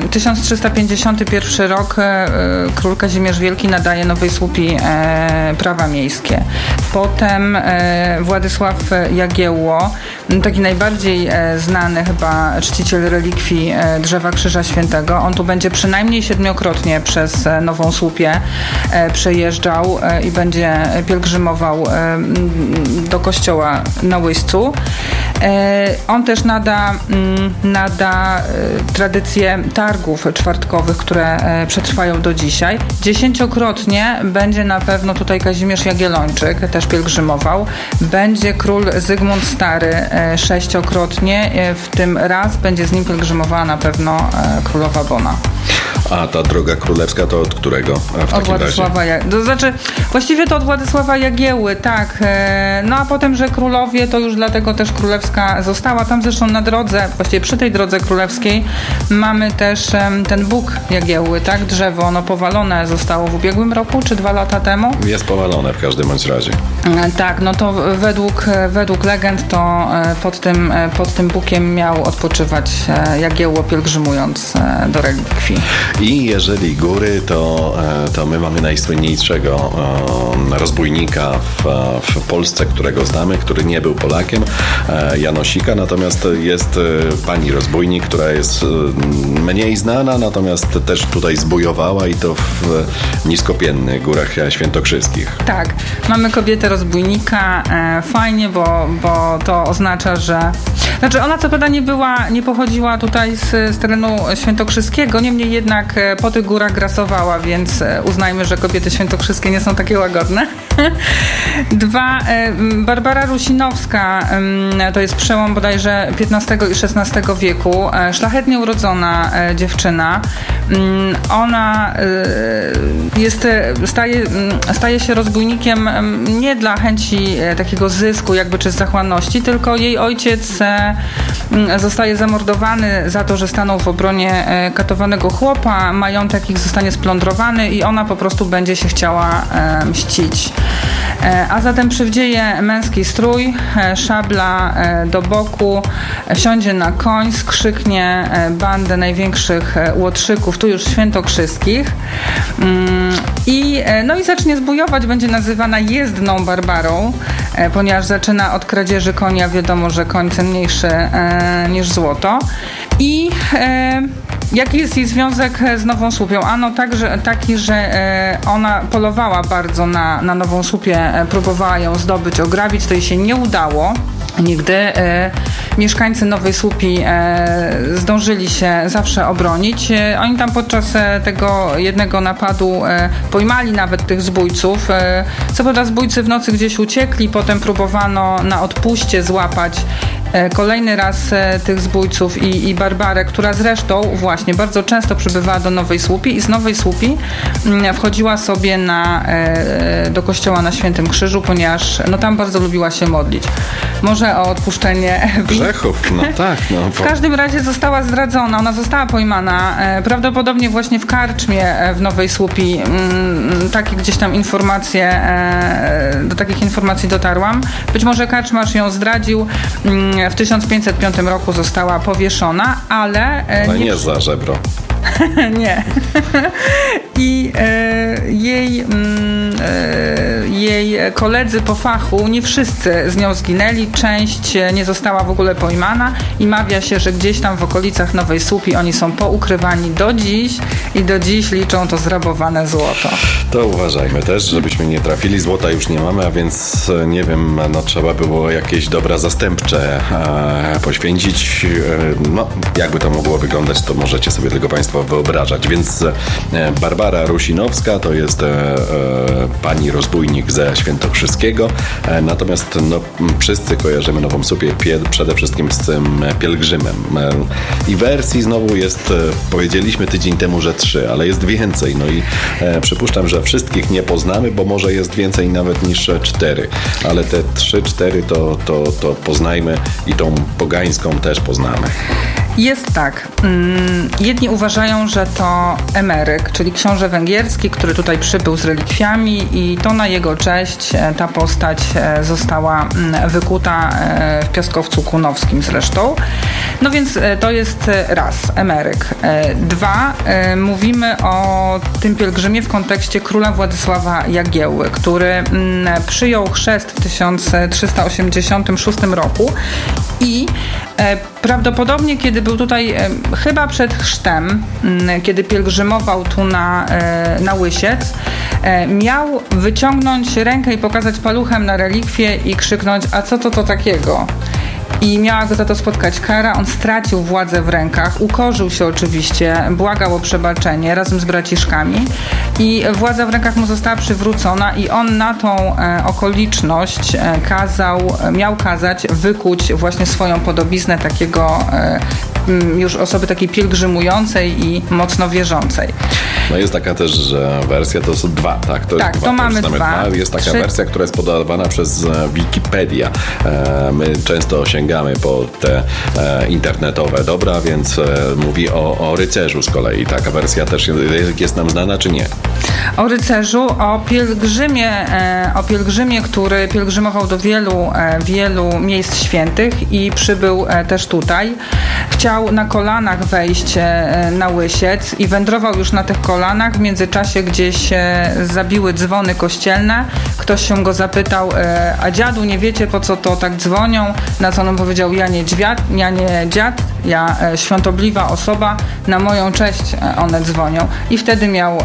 1351 rok król Kazimierz Wielki nadaje Nowej Słupii prawa miejskie. Potem Władysław Jagiełło, taki najbardziej znany chyba czciciel relikwii drzewa Krzyża Świętego. On tu będzie przynajmniej 7-krotnie przez Nową Słupię przejeżdżał i będzie pielgrzymował do kościoła na Łyścu. On też nada tradycję targów czwartkowych, które przetrwają do dzisiaj. 10-krotnie będzie na pewno tutaj Kazimierz Jagiellończyk, też pielgrzymował. Będzie król Zygmunt Stary 6-krotnie, w tym raz będzie z nim pielgrzymowała na pewno królowa Bona. A ta droga królewska to od którego w takim Władysława razie? To znaczy, właściwie to od Władysława Jagiełły, tak. No a potem, że królowie, to już dlatego też królewska została. Tam zresztą na drodze, właściwie przy tej drodze królewskiej mamy też ten Bóg Jagiełły, tak? Drzewo, ono powalone zostało w ubiegłym roku, czy 2 lata temu. Jest powalone w każdym bądź razie. Tak, no to według legend to pod tym Bógiem miał odpoczywać Jagiełło, pielgrzymując do relikwii. I jeżeli góry, to my mamy najsłynniejszego rozbójnika w Polsce, którego znamy, który nie był Polakiem, Janosika, natomiast jest pani rozbójnik, która jest mniej znana, natomiast też tutaj zbójowała i to w niskopiennych górach świętokrzyskich. Tak, mamy kobietę rozbójnika, fajnie, bo to oznacza, że... Znaczy ona co prawda nie pochodziła tutaj z terenu świętokrzyskiego, niemniej jednak po tych górach grasowała, więc uznajmy, że kobiety świętokrzyskie nie są takie łagodne. 2. Barbara Rusinowska, to jest przełom bodajże XV i XVI wieku, szlachetnie urodzona dziewczyna. Ona staje się rozbójnikiem nie dla chęci takiego zysku jakby czy z zachłanności, tylko jej ojciec zostaje zamordowany za to, że stanął w obronie katowanego chłopa, majątek ich zostanie splądrowany i ona po prostu będzie się chciała mścić. A zatem przywdzieje męski strój, szabla do boku, wsiądzie na koń, skrzyknie bandę największych łotrzyków, tu już świętokrzyskich i zacznie zbójować, będzie nazywana jezdną Barbarą, ponieważ zaczyna od kradzieży konia, wiadomo, że koń cenniejszy niż złoto. I jaki jest jej związek z Nową Słupią? Ano taki, że ona polowała bardzo na Nową Słupię, próbowała ją zdobyć, ograbić, to jej się nie udało nigdy. Mieszkańcy Nowej Słupii zdążyli się zawsze obronić. Oni tam podczas tego jednego napadu pojmali nawet tych zbójców. Co prawda zbójcy w nocy gdzieś uciekli, potem próbowano na odpuście złapać kolejny raz tych zbójców i Barbarę, która zresztą właśnie bardzo często przybywała do Nowej Słupi i z Nowej Słupi wchodziła sobie do kościoła na Świętym Krzyżu, ponieważ tam bardzo lubiła się modlić. Może o odpuszczenie grzechów, tak. W każdym razie została zdradzona, ona została pojmana, prawdopodobnie właśnie w karczmie w Nowej Słupi. Takie gdzieś tam informacje, do takich informacji dotarłam. Być może karczmarz ją zdradził. W 1505 roku została powieszona, ale nie za żebro. Nie. I jej koledzy po fachu, nie wszyscy z nią zginęli, część nie została w ogóle pojmana i mawia się, że gdzieś tam w okolicach Nowej Słupi oni są poukrywani do dziś i do dziś liczą to zrabowane złoto. To uważajmy też, żebyśmy nie trafili. Złota już nie mamy, a więc nie wiem, trzeba było jakieś dobra zastępcze poświęcić. Jakby to mogło wyglądać, to możecie sobie tylko Państwo wyobrażać. Więc Barbara Rusinowska to jest pani rozbójnik ze Świętokrzyskiego. Natomiast wszyscy kojarzymy Nową Słupię przede wszystkim z tym pielgrzymem. I wersji znowu jest, powiedzieliśmy tydzień temu, że 3, ale jest więcej. I przypuszczam, że wszystkich nie poznamy, bo może jest więcej nawet niż 4. Ale te 3-4 to poznajmy i tą pogańską też poznamy. Jest tak. Jedni uważają, że to Emeryk, czyli książę węgierski, który tutaj przybył z relikwiami i to na jego cześć ta postać została wykuta w Piaskowcu Kunowskim zresztą. Więc to jest raz, Emeryk. 2, mówimy o tym pielgrzymie w kontekście króla Władysława Jagiełły, który przyjął chrzest w 1386 roku i prawdopodobnie, kiedy był tutaj, chyba przed chrztem, kiedy pielgrzymował tu na Łysiec, miał wyciągnąć rękę i pokazać paluchem na relikwie i krzyknąć: a co to takiego? I miała go za to spotkać kara. On stracił władzę w rękach, ukorzył się oczywiście, błagał o przebaczenie razem z braciszkami i władza w rękach mu została przywrócona i on na tą okoliczność miał kazać wykuć właśnie swoją podobiznę takiego już osoby takiej pielgrzymującej i mocno wierzącej. Jest taka też wersja, to są 2, tak? To mamy 2. Jest taka wersja, która jest podawana przez Wikipedia. My często sięgamy po te internetowe dobra, więc mówi o rycerzu z kolei. Taka wersja też jest nam znana, czy nie? O rycerzu, o pielgrzymie, który pielgrzymował do wielu miejsc świętych i przybył też tutaj. Chciał na kolanach wejść na Łysiec i wędrował już na tych kolanach. W międzyczasie gdzieś zabiły dzwony kościelne. Ktoś się go zapytał: a dziadu, nie wiecie, po co to tak dzwonią? Na co on powiedział: ja nie dziad, ja świątobliwa osoba, na moją cześć one dzwonią. I wtedy miał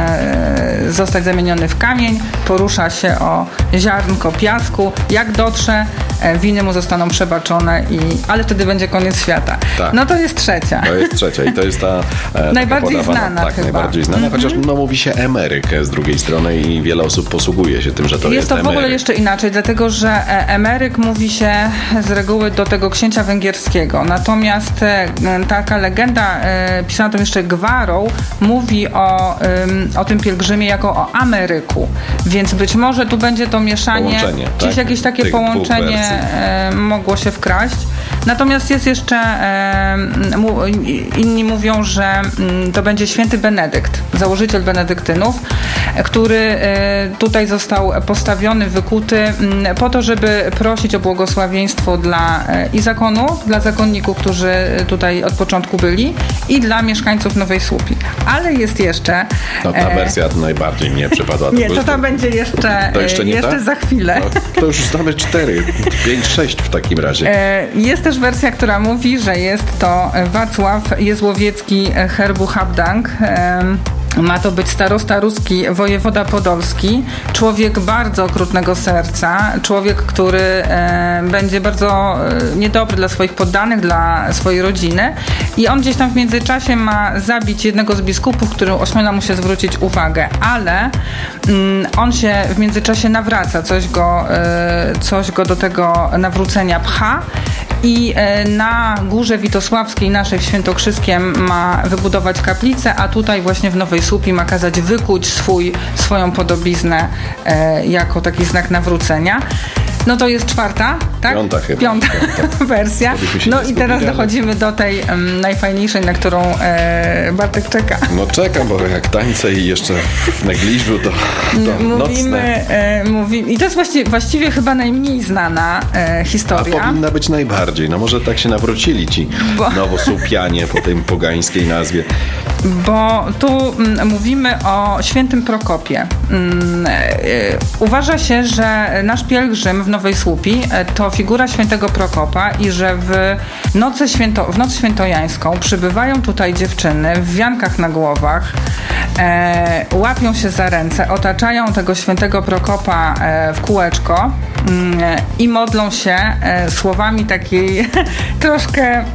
zostać zamieniony w kamień, porusza się o ziarnko piasku. Jak dotrze, winy mu zostaną przebaczone, ale wtedy będzie koniec świata. Tak. To jest trzecia. To jest trzecia i to jest ta najbardziej znana chyba. Najbardziej znana, chociaż mówi się Emeryk z drugiej strony i wiele osób posługuje się tym, że to jest Emeryk. W ogóle jeszcze inaczej, dlatego że Emeryk mówi się z reguły do tego księcia węgierskiego. Natomiast taka legenda, pisana tam jeszcze Gwarą, mówi o tym pielgrzymie jako o Ameryku. Więc być może tu będzie to mieszanie, gdzieś jakieś takie połączenie mogło się wkraść. Natomiast jest jeszcze, inni mówią, że to będzie święty Benedykt, założyciel benedyktynów, który tutaj został postawiony, wykuty po to, żeby prosić o błogosławieństwo dla zakonu, dla zakonników, którzy tutaj od początku byli, i dla mieszkańców Nowej Słupi. Ale jest jeszcze... ta wersja najbardziej mnie przypadła. Nie, to będzie jeszcze za chwilę. To już znamy 4, 5, 6 w takim razie. Jest też wersja, która mówi, że jest to Wacław Jezłowiecki Herbu-Habdank. Ma to być starosta ruski, wojewoda podolski, człowiek bardzo okrutnego serca, człowiek, który będzie bardzo niedobry dla swoich poddanych, dla swojej rodziny, i on gdzieś tam w międzyczasie ma zabić jednego z biskupów, który ośmiela mu się zwrócić uwagę, ale on się w międzyczasie nawraca, coś go do tego nawrócenia pcha i na Górze Witosławskiej naszej w Świętokrzyskiem ma wybudować kaplicę, a tutaj właśnie w Nowej Słupii ma kazać wykuć swoją podobiznę jako taki znak nawrócenia. No to jest czwarta, tak? Piąta chyba. Piąta wersja. No i teraz dochodzimy do tej najfajniejszej, na którą Bartek czeka. No czekam, bo jak tańce i jeszcze w negliżu to mówimy, i to jest właściwie chyba najmniej znana historia. A powinna być najbardziej. No może tak się nawrócili ci nowosłupianie po tej pogańskiej nazwie. Bo tu mówimy o świętym Prokopie. Uważa się, że nasz pielgrzym w Nowej Słupii to figura świętego Prokopa i że w noc świętojańską przybywają tutaj dziewczyny w wiankach na głowach, łapią się za ręce, otaczają tego świętego Prokopa w kółeczko i modlą się słowami takiej troszkę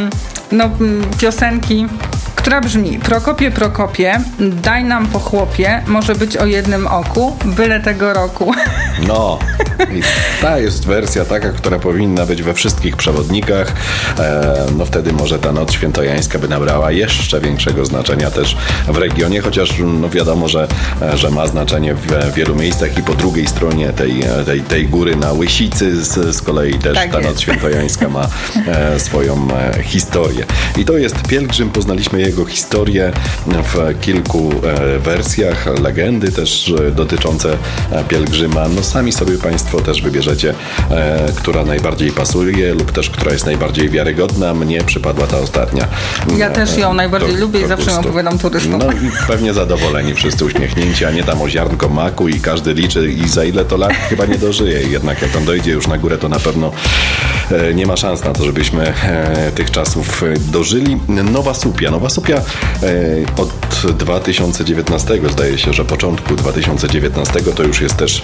piosenki, która brzmi: Prokopie, Prokopie, daj nam po chłopie, może być o jednym oku, byle tego roku. No, i ta jest wersja taka, która powinna być we wszystkich przewodnikach. No wtedy może ta noc świętojańska by nabrała jeszcze większego znaczenia też w regionie, chociaż wiadomo, że ma znaczenie w wielu miejscach i po drugiej stronie tej góry na Łysicy z kolei też tak ta noc świętojańska ma swoją historię. I to jest pielgrzym, poznaliśmy jego historię w kilku wersjach, legendy też dotyczące pielgrzyma. No sami sobie Państwo też wybierzecie, która najbardziej pasuje lub też która jest najbardziej wiarygodna. Mnie przypadła ta ostatnia. Ja też ją najbardziej lubię i zawsze ją opowiadam turystom. No i pewnie zadowoleni, wszyscy uśmiechnięci, a nie tam o ziarnko maku i każdy liczy i za ile to lat chyba nie dożyje. Jednak jak on dojdzie już na górę, to na pewno nie ma szans na to, żebyśmy tych czasów dożyli. Nowa Słupia od 2019, zdaje się, że początku 2019 to już jest też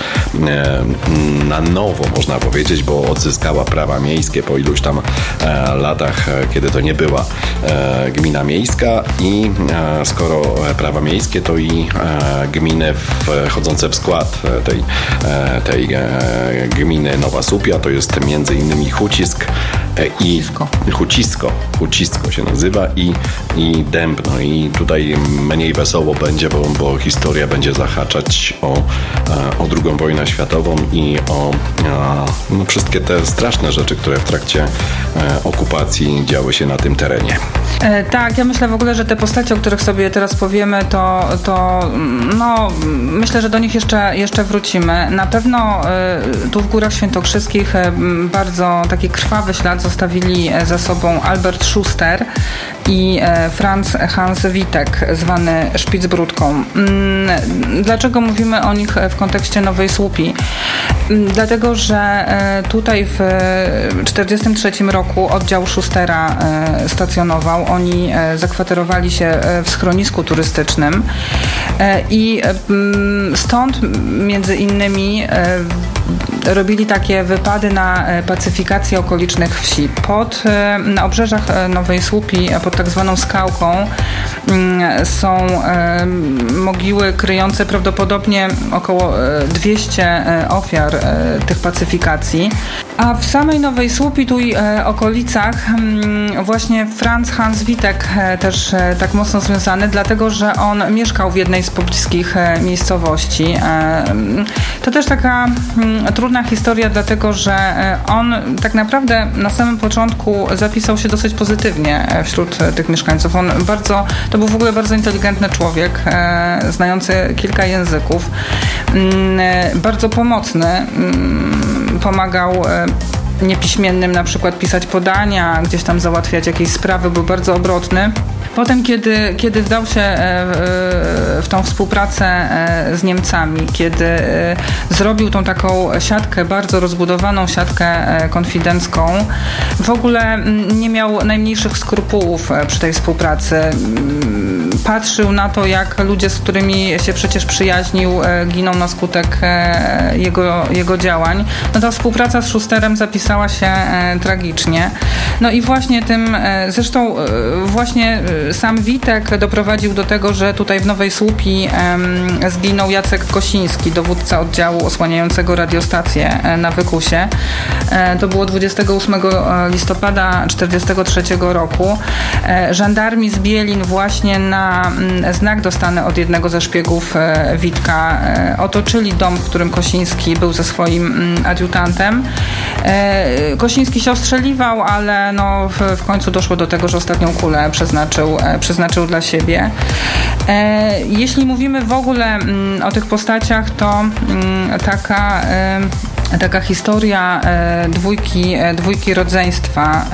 na nowo, można powiedzieć, bo odzyskała prawa miejskie po iluś tam latach, kiedy to nie była gmina miejska i skoro prawa miejskie, to i gminy wchodzące w skład tej gminy Nowa Słupia, to jest między innymi Hucisk i Hucisko się nazywa i Dębno. I tutaj mniej wesoło będzie, bo historia będzie zahaczać o II wojnę światową i o wszystkie te straszne rzeczy, które w trakcie okupacji działy się na tym terenie. Tak, ja myślę w ogóle, że te postacie, o których sobie teraz powiemy, to myślę, że do nich jeszcze wrócimy. Na pewno tu w Górach Świętokrzyskich bardzo taki krwawy ślad zostawili za sobą Albert Schuster i Franz Hans Witek, zwany Szpicbrudką. Dlaczego mówimy o nich w kontekście Nowej Słupii? Dlatego, że tutaj w 1943 roku oddział Schustera stacjonował. Oni zakwaterowali się w schronisku turystycznym i stąd między innymi robili takie wypady na pacyfikację okolicznych wsi. Na obrzeżach Nowej Słupii, pod tak zwaną skałką, są mogiły kryjące prawdopodobnie około 200 ofiar tych pacyfikacji. A w samej Nowej Słupii, tu i okolicach, właśnie Franz Hans Witek też tak mocno związany, dlatego że on mieszkał w jednej z pobliskich miejscowości. To też taka trudna historia, dlatego że on tak naprawdę na samym początku zapisał się dosyć pozytywnie wśród tych mieszkańców. To był w ogóle bardzo inteligentny człowiek, znający kilka języków, bardzo pomocny, pomagał niepiśmiennym na przykład pisać podania, gdzieś tam załatwiać jakieś sprawy, był bardzo obrotny. Potem, kiedy wdał się w tą współpracę z Niemcami, kiedy zrobił tą taką siatkę, bardzo rozbudowaną siatkę konfidencką, w ogóle nie miał najmniejszych skrupułów przy tej współpracy. Patrzył na to, jak ludzie, z którymi się przecież przyjaźnił, giną na skutek jego działań. No ta współpraca z Schusterem zapisała się tragicznie. No i właśnie tym, zresztą właśnie sam Witek doprowadził do tego, że tutaj w Nowej Słupii zginął Jacek Kosiński, dowódca oddziału osłaniającego radiostację na Wykusie. To było 28 listopada 1943 roku. Żandarmi z Bielin właśnie na znak dostany od jednego ze szpiegów Witka otoczyli dom, w którym Kosiński był ze swoim adiutantem. Kosiński się ostrzeliwał, ale no w końcu doszło do tego, że ostatnią kulę przeznaczył dla siebie. Jeśli mówimy w ogóle o tych postaciach, to taka historia dwójki rodzeństwa,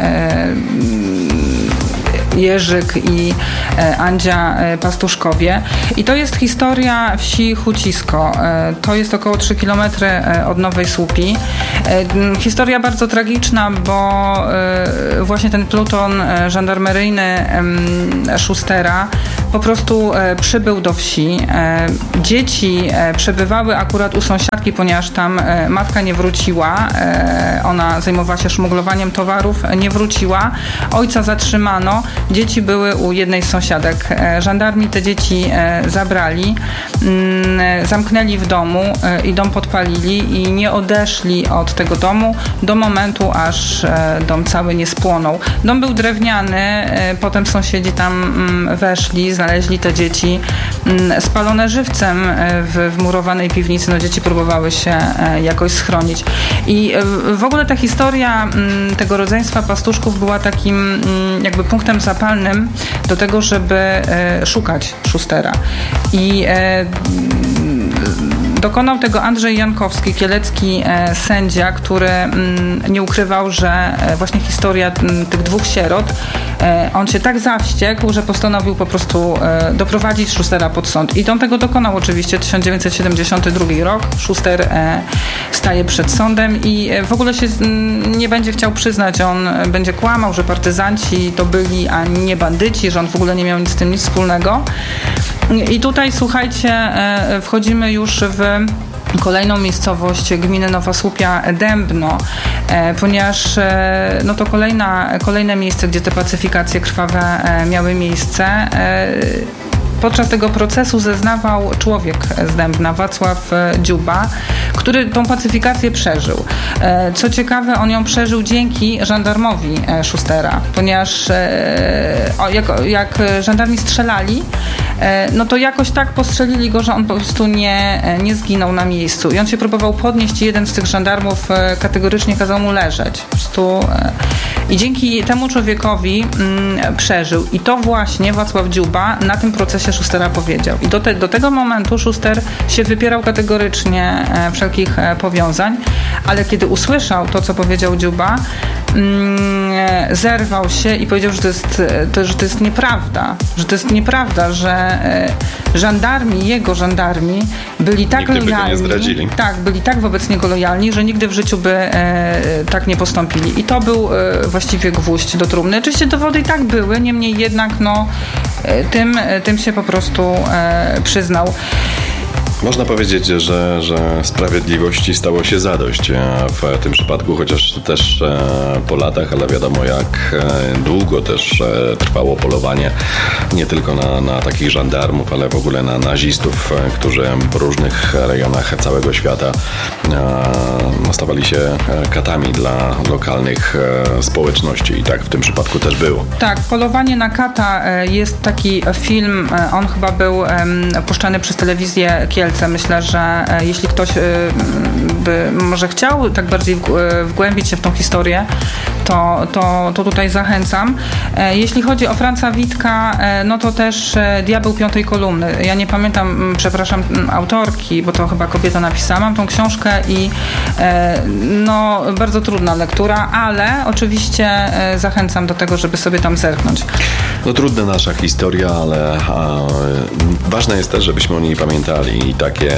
Jerzyk i Andzia Pastuszkowie. I to jest historia wsi Hucisko. To jest około 3 km od Nowej Słupii. Historia bardzo tragiczna, bo właśnie ten pluton żandarmeryjny Schustera po prostu przybył do wsi. Dzieci przebywały akurat u sąsiadki, ponieważ tam matka nie wróciła. Ona zajmowała się szmuglowaniem towarów, nie wróciła. Ojca zatrzymano. Dzieci były u jednej z sąsiadek. Żandarmi te dzieci zabrali, zamknęli w domu i dom podpalili i nie odeszli od tego domu do momentu, aż dom cały nie spłonął. Dom był drewniany, potem sąsiedzi tam weszli, znaleźli te dzieci spalone żywcem w murowanej piwnicy. No, dzieci próbowały się jakoś schronić. I w ogóle ta historia tego rodzeństwa Pastuszków była takim jakby punktem zapalnym do tego, żeby szukać Schustera. I dokonał tego Andrzej Jankowski, kielecki sędzia, który nie ukrywał, że właśnie historia tych dwóch sierot, on się tak zawściekł, że postanowił po prostu doprowadzić Schustera pod sąd. I on tego dokonał oczywiście. 1972 rok. Schuster staje przed sądem i w ogóle się nie będzie chciał przyznać. On będzie kłamał, że partyzanci to byli, a nie bandyci, że on w ogóle nie miał nic z tym nic wspólnego. I tutaj, słuchajcie, wchodzimy już w kolejną miejscowość gminy Nowa Słupia, Dębno, ponieważ no to kolejne miejsce, gdzie te pacyfikacje krwawe miały miejsce. Podczas tego procesu zeznawał człowiek z Dębna, Wacław Dziuba, który tą pacyfikację przeżył. Co ciekawe, on ją przeżył dzięki żandarmowi Schustera, ponieważ jak żandarmi strzelali, no to jakoś tak postrzelili go, że on po prostu nie zginął na miejscu. I on się próbował podnieść i jeden z tych żandarmów kategorycznie kazał mu leżeć. Po prostu, i dzięki temu człowiekowi przeżył. I to właśnie Wacław Dziuba na tym procesie Schustera powiedział. I do tego momentu Schuster się wypierał kategorycznie wszelkich powiązań, ale kiedy usłyszał to, co powiedział Dziuba, zerwał się i powiedział, że to jest nieprawda. Że to jest nieprawda, że jego żandarmi byli tak lojalni, byli tak wobec niego lojalni, że nigdy w życiu by tak nie postąpili. I to był właściwie gwóźdź do trumny. Oczywiście dowody i tak były, niemniej jednak tym się po prostu przyznał. Można powiedzieć, że sprawiedliwości stało się zadość w tym przypadku, chociaż też po latach, ale wiadomo jak długo też trwało polowanie nie tylko na takich żandarmów, ale w ogóle na nazistów, którzy w różnych rejonach całego świata stawali się katami dla lokalnych społeczności i tak w tym przypadku też było. Tak, Polowanie na kata jest taki film, on chyba był puszczany przez telewizję Kielce. Myślę, że jeśli ktoś by może chciał tak bardziej wgłębić się w tą historię, to tutaj zachęcam. Jeśli chodzi o Franza Witka, no to też Diabeł piątej kolumny. Ja nie pamiętam, przepraszam, autorki, bo to chyba kobieta napisała. Mam tą książkę i no bardzo trudna lektura, ale oczywiście zachęcam do tego, żeby sobie tam zerknąć. No trudna nasza historia, ale ważne jest też, żebyśmy o niej pamiętali i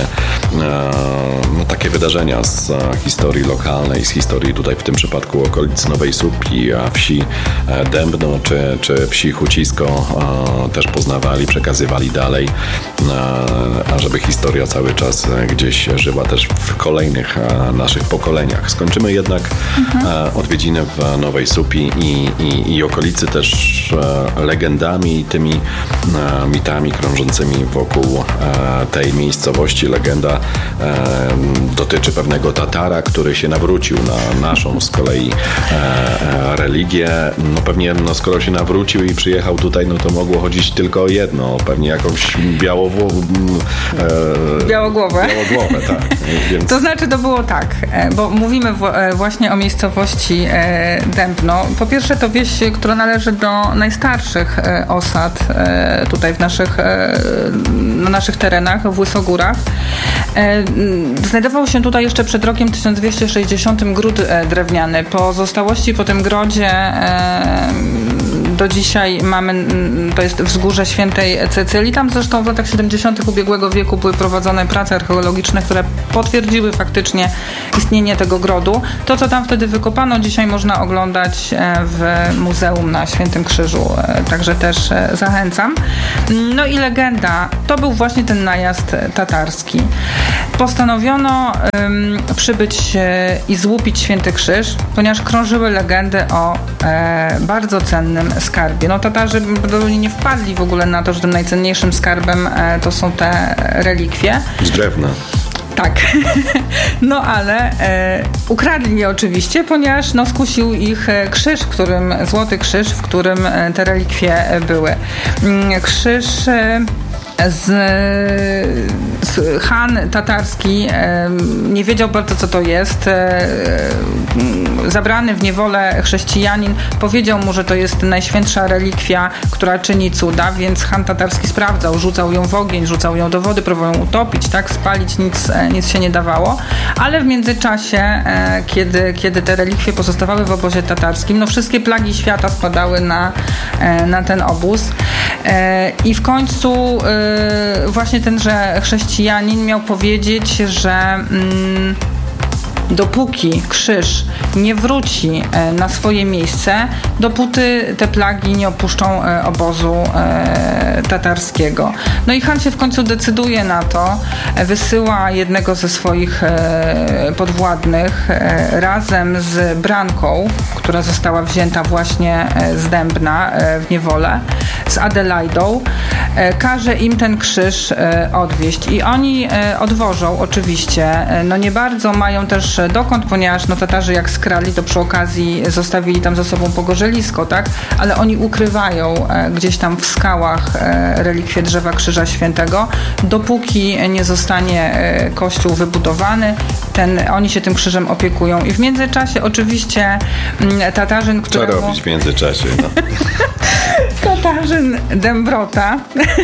takie wydarzenia z historii lokalnej, z historii tutaj w tym przypadku okolic Nowej Słupii, wsi Dębno czy wsi Hucisko też poznawali, przekazywali dalej. a żeby historia cały czas gdzieś żyła też w kolejnych naszych pokoleniach. Skończymy jednak odwiedziny w Nowej Supi i okolicy też legendami i tymi mitami krążącymi wokół tej miejscowości. Legenda dotyczy pewnego Tatara, który się nawrócił na naszą z kolei religię. No pewnie, skoro się nawrócił i przyjechał tutaj, no to mogło chodzić tylko o jedno, pewnie jakąś białogłowę, tak. Więc... To znaczy, to było tak, bo mówimy właśnie o miejscowości Dębno. Po pierwsze, to wieś, która należy do najstarszych osad tutaj na naszych terenach, w Łysogórach. Znajdował się tutaj jeszcze przed rokiem 1260 gród drewniany. Pozostałości po tym grodzie do dzisiaj mamy, to jest wzgórze Świętej Cecylii. Tam zresztą w latach 70. ubiegłego wieku były prowadzone prace archeologiczne, które potwierdziły faktycznie istnienie tego grodu. To, co tam wtedy wykopano, dzisiaj można oglądać w muzeum na Świętym Krzyżu. Także też zachęcam. No i legenda, to był właśnie ten najazd tatarski. Postanowiono przybyć i złupić Święty Krzyż, ponieważ krążyły legendy o bardzo cennym skarbie. No Tatarzy nie wpadli w ogóle na to, że tym najcenniejszym skarbem to są te relikwie. Z drewna. Tak. No ale ukradli je oczywiście, ponieważ skusił ich krzyż, złoty krzyż, w którym te relikwie były. Krzyż Han tatarski nie wiedział bardzo, co to jest. Zabrany w niewolę chrześcijanin powiedział mu, że to jest najświętsza relikwia, która czyni cuda, więc Han tatarski sprawdzał, rzucał ją w ogień, rzucał ją do wody, próbował ją utopić, tak, spalić, nic się nie dawało, ale w międzyczasie, kiedy te relikwie pozostawały w obozie tatarskim, wszystkie plagi świata spadały na ten obóz i w końcu właśnie tenże chrześcijanin miał powiedzieć, że dopóki krzyż nie wróci na swoje miejsce, dopóty te plagi nie opuszczą obozu tatarskiego. No i Han się w końcu decyduje na to, wysyła jednego ze swoich podwładnych razem z Branką, która została wzięta właśnie z Dębna w niewolę, z Adelaidą, każe im ten krzyż odwieźć i oni odwożą oczywiście. Nie bardzo mają też dokąd, ponieważ Tatarzy jak skrali, to przy okazji zostawili tam za sobą pogorzelisko, tak? Ale oni ukrywają gdzieś tam w skałach relikwie drzewa Krzyża Świętego, dopóki nie zostanie kościół wybudowany, oni się tym krzyżem opiekują. I w międzyczasie oczywiście Tatarzyn, któremu... Co robić w międzyczasie? Tatarzyn Dębrota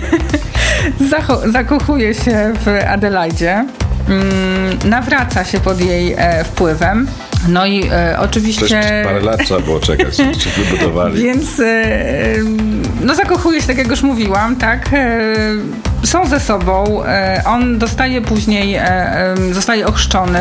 zakochuje się w Adelaidzie, nawraca się pod jej wpływem. No i oczywiście... Też parę lat trzeba było czekać, czy wybudowali. Więc zakochuje się, tak jak już mówiłam, tak? Są ze sobą. On dostaje później, zostaje ochrzczony,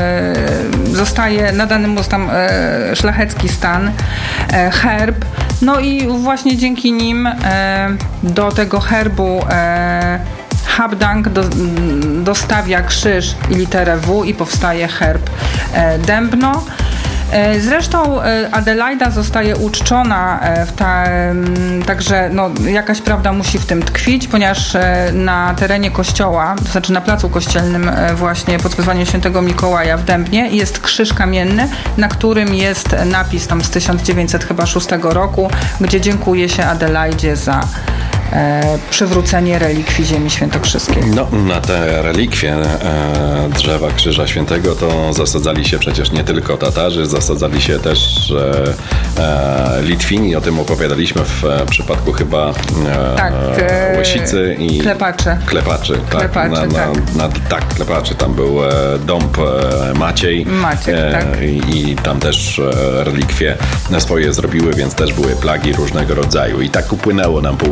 nadany mu tam szlachecki stan, herb. No i właśnie dzięki nim do tego herbu Habdang dostawia krzyż i literę W i powstaje herb Dębno. Zresztą Adelaida zostaje uczczona, także jakaś prawda musi w tym tkwić, ponieważ na terenie kościoła, to znaczy na placu kościelnym właśnie pod wezwaniem Świętego Mikołaja w Dębnie jest krzyż kamienny, na którym jest napis tam z 1906 roku, gdzie dziękuje się Adelaidzie za przywrócenie relikwii ziemi świętokrzyskiej. Na te relikwie drzewa Krzyża Świętego to zasadzali się przecież nie tylko Tatarzy, zasadzali się też Litwini, o tym opowiadaliśmy w przypadku chyba Łesicy i Klepaczy. Klepaczy. Tam był dąb Maciek, tak. I tam też relikwie swoje zrobiły, więc też były plagi różnego rodzaju. I tak upłynęło nam pół godziny.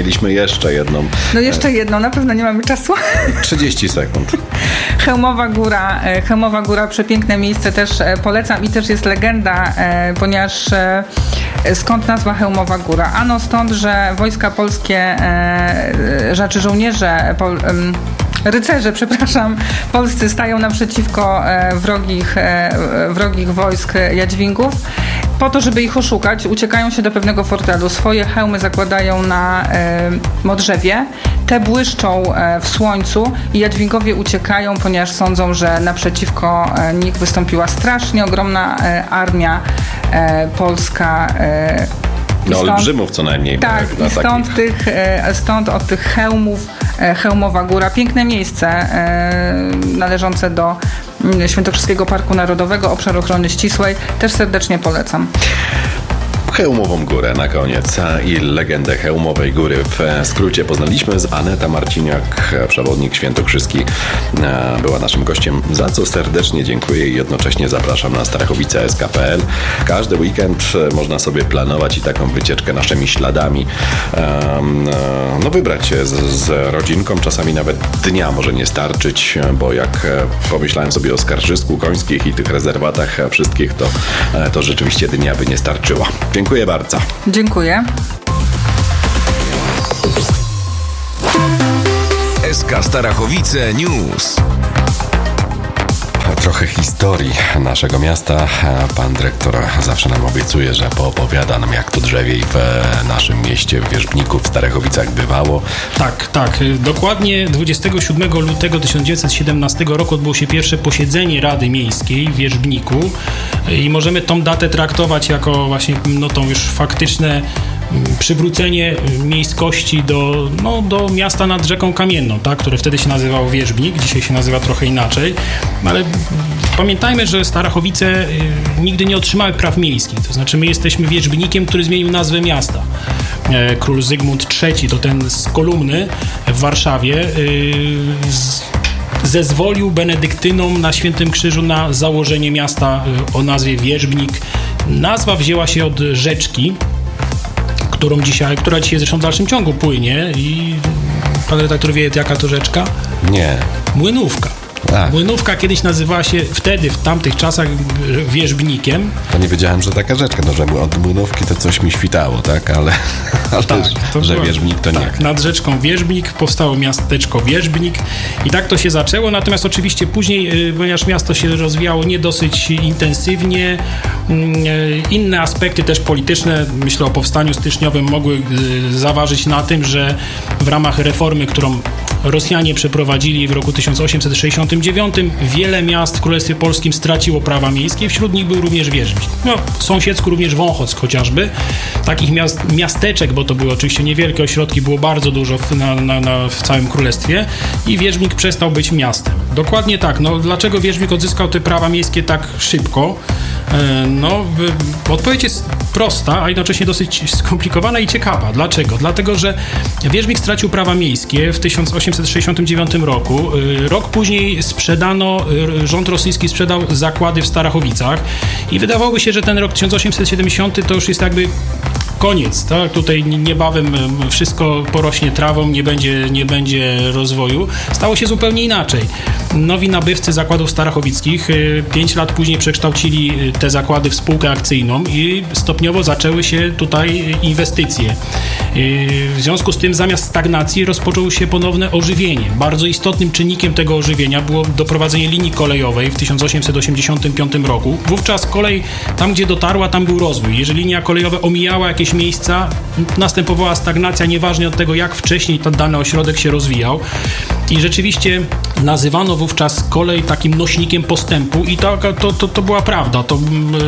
mieliśmy jeszcze jedną. No jeszcze jedną, na pewno nie mamy czasu. 30 sekund. Chełmowa Góra, przepiękne miejsce, też polecam i też jest legenda, ponieważ skąd nazwa Chełmowa Góra? Ano stąd, że wojska polskie, żołnierze, rycerze, polscy stają naprzeciwko wrogich wojsk Jadźwingów. Po to, żeby ich oszukać, uciekają się do pewnego fortelu. Swoje hełmy zakładają na modrzewie. Te błyszczą w słońcu i Jadwingowie uciekają, ponieważ sądzą, że naprzeciwko nich wystąpiła strasznie ogromna armia polska. Olbrzymów co najmniej. Tak, i stąd od tych hełmów Chełmowa Góra. Piękne miejsce należące do Świętokrzyskiego Parku Narodowego, obszar ochrony ścisłej. Też serdecznie polecam. Chełmową Górę na koniec i legendę Chełmowej Góry w skrócie poznaliśmy. Aneta Marciniak, przewodnik świętokrzyski, była naszym gościem, za co serdecznie dziękuję i jednocześnie zapraszam na starachowice.sk.pl. Każdy weekend można sobie planować i taką wycieczkę naszymi śladami wybrać się z rodzinką. Czasami nawet dnia może nie starczyć, bo jak pomyślałem sobie o skarżysku końskich i tych rezerwatach wszystkich, to rzeczywiście dnia by nie starczyła. Dziękuję bardzo. Dziękuję. SK Starachowice News. Trochę historii naszego miasta. Pan dyrektor zawsze nam obiecuje, że poopowiada nam, jak to drzewiej w naszym mieście, w Wierzbniku, w Starachowicach bywało. Tak. Dokładnie 27 lutego 1917 roku odbyło się pierwsze posiedzenie Rady Miejskiej w Wierzbniku i możemy tą datę traktować jako właśnie tą już faktyczne przywrócenie miejskości do miasta nad rzeką Kamienną, tak, które wtedy się nazywało Wierzbnik, dzisiaj się nazywa trochę inaczej, ale pamiętajmy, że Starachowice nigdy nie otrzymały praw miejskich, to znaczy my jesteśmy Wierzbnikiem, który zmienił nazwę miasta. Król Zygmunt III, to ten z Kolumny w Warszawie, zezwolił benedyktynom na Świętym Krzyżu na założenie miasta o nazwie Wierzbnik. Nazwa wzięła się od rzeczki, która dzisiaj zresztą w dalszym ciągu płynie i pan redaktor wie, jaka to rzeczka? Nie. Młynówka. Tak. Młynówka kiedyś nazywała się wtedy, w tamtych czasach, Wierzbnikiem. To nie wiedziałem, że taka rzeczka, że od Młynówki to coś mi świtało, tak? Ale że Wierzbnik to nie. Tak, nad rzeczką Wierzbnik powstało miasteczko Wierzbnik i tak to się zaczęło, natomiast oczywiście później, ponieważ miasto się rozwijało nie dosyć intensywnie, inne aspekty też polityczne, myślę o powstaniu styczniowym, mogły zaważyć na tym, że w ramach reformy, którą Rosjanie przeprowadzili w roku 1869, wiele miast w Królestwie Polskim straciło prawa miejskie, wśród nich był również Wierzbnik. W sąsiedzku również Wąchock chociażby. Takich miasteczek, bo to były oczywiście niewielkie ośrodki, było bardzo dużo w całym Królestwie i Wierzbnik przestał być miastem. Dokładnie tak. Dlaczego Wierzbnik odzyskał te prawa miejskie tak szybko? Odpowiedź jest prosta, a jednocześnie dosyć skomplikowana i ciekawa. Dlaczego? Dlatego, że Wierzbnik stracił prawa miejskie w 1869 roku. Rok później rząd rosyjski sprzedał zakłady w Starachowicach i wydawałoby się, że ten rok 1870 to już jest jakby koniec, tak? Tutaj niebawem wszystko porośnie trawą, nie będzie rozwoju. Stało się zupełnie inaczej. Nowi nabywcy zakładów starachowickich 5 lat później przekształcili te zakłady w spółkę akcyjną i stopniowo zaczęły się tutaj inwestycje. W związku z tym zamiast stagnacji rozpoczęło się ponowne ożywienie. Bardzo istotnym czynnikiem tego ożywienia było doprowadzenie linii kolejowej w 1885 roku. Wówczas kolej, tam gdzie dotarła, tam był rozwój. Jeżeli linia kolejowa omijała jakieś miejsca, następowała stagnacja, niezależnie od tego, jak wcześniej ten dany ośrodek się rozwijał. I rzeczywiście nazywano wówczas kolej takim nośnikiem postępu i to była prawda. To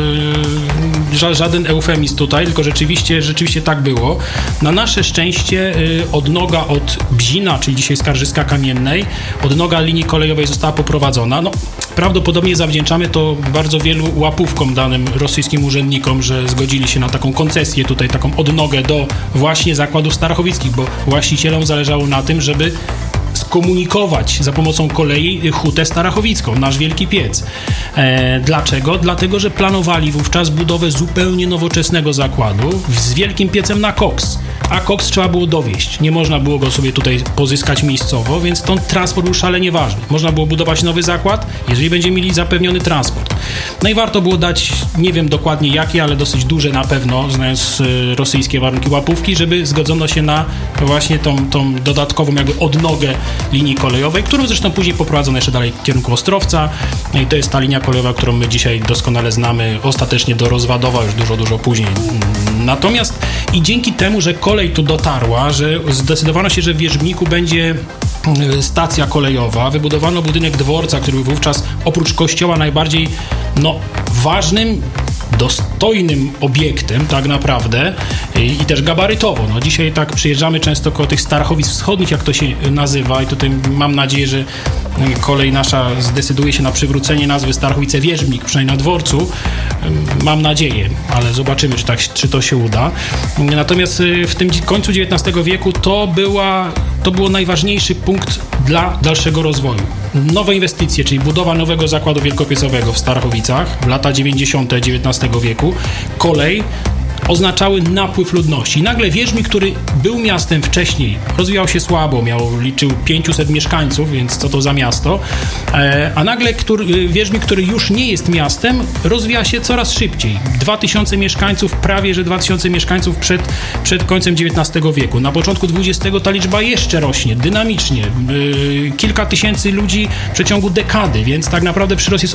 żaden eufemizm tutaj, tylko rzeczywiście tak było. Na nasze szczęście odnoga od Bzina, czyli dzisiaj Skarżyska Kamiennej, odnoga linii kolejowej została poprowadzona. Prawdopodobnie zawdzięczamy to bardzo wielu łapówkom danym rosyjskim urzędnikom, że zgodzili się na taką koncesję tutaj, taką odnogę do właśnie zakładów starachowickich, bo właścicielom zależało na tym, żeby skomunikować za pomocą kolei Hutę Starachowicką, nasz wielki piec. Dlaczego? Dlatego, że planowali wówczas budowę zupełnie nowoczesnego zakładu z wielkim piecem na koks. a koks trzeba było dowieźć. Nie można było go sobie tutaj pozyskać miejscowo, więc ten transport był szalenie ważny. Można było budować nowy zakład, jeżeli będziemy mieli zapewniony transport. No i warto było dać, nie wiem dokładnie jakie, ale dosyć duże na pewno, znając rosyjskie warunki łapówki, żeby zgodzono się na właśnie tą dodatkową jakby odnogę linii kolejowej, którą zresztą później poprowadzono jeszcze dalej w kierunku Ostrowca. I to jest ta linia kolejowa, którą my dzisiaj doskonale znamy, ostatecznie do Rozwadowa już dużo później. Natomiast i dzięki temu, że kolej tu dotarła, że zdecydowano się, że w Wierzbniku będzie stacja kolejowa, wybudowano budynek dworca, który był wówczas oprócz kościoła najbardziej ważnym, dostojnym obiektem tak naprawdę i też gabarytowo. Dzisiaj tak przyjeżdżamy często koło tych Starachowic Wschodnich, jak to się nazywa, i tutaj mam nadzieję, że kolej nasza zdecyduje się na przywrócenie nazwy Starachowice-Wierzbnik, przynajmniej na dworcu. Mam nadzieję, ale zobaczymy, czy to się uda. Natomiast w tym końcu XIX wieku to było najważniejszy punkt dla dalszego rozwoju. Nowe inwestycje, czyli budowa nowego zakładu wielkopiecowego w Starachowicach w lata 90. XIX wieku, kolej oznaczały napływ ludności. I nagle Wierzbnik, który był miastem wcześniej, rozwijał się słabo, liczył 500 mieszkańców, więc co to za miasto, a nagle Wierzbnik, który już nie jest miastem, rozwija się coraz szybciej. 2000 mieszkańców, prawie że 2000 mieszkańców przed końcem XIX wieku. Na początku XX ta liczba jeszcze rośnie, dynamicznie. Kilka tysięcy ludzi w przeciągu dekady, więc tak naprawdę przyrost jest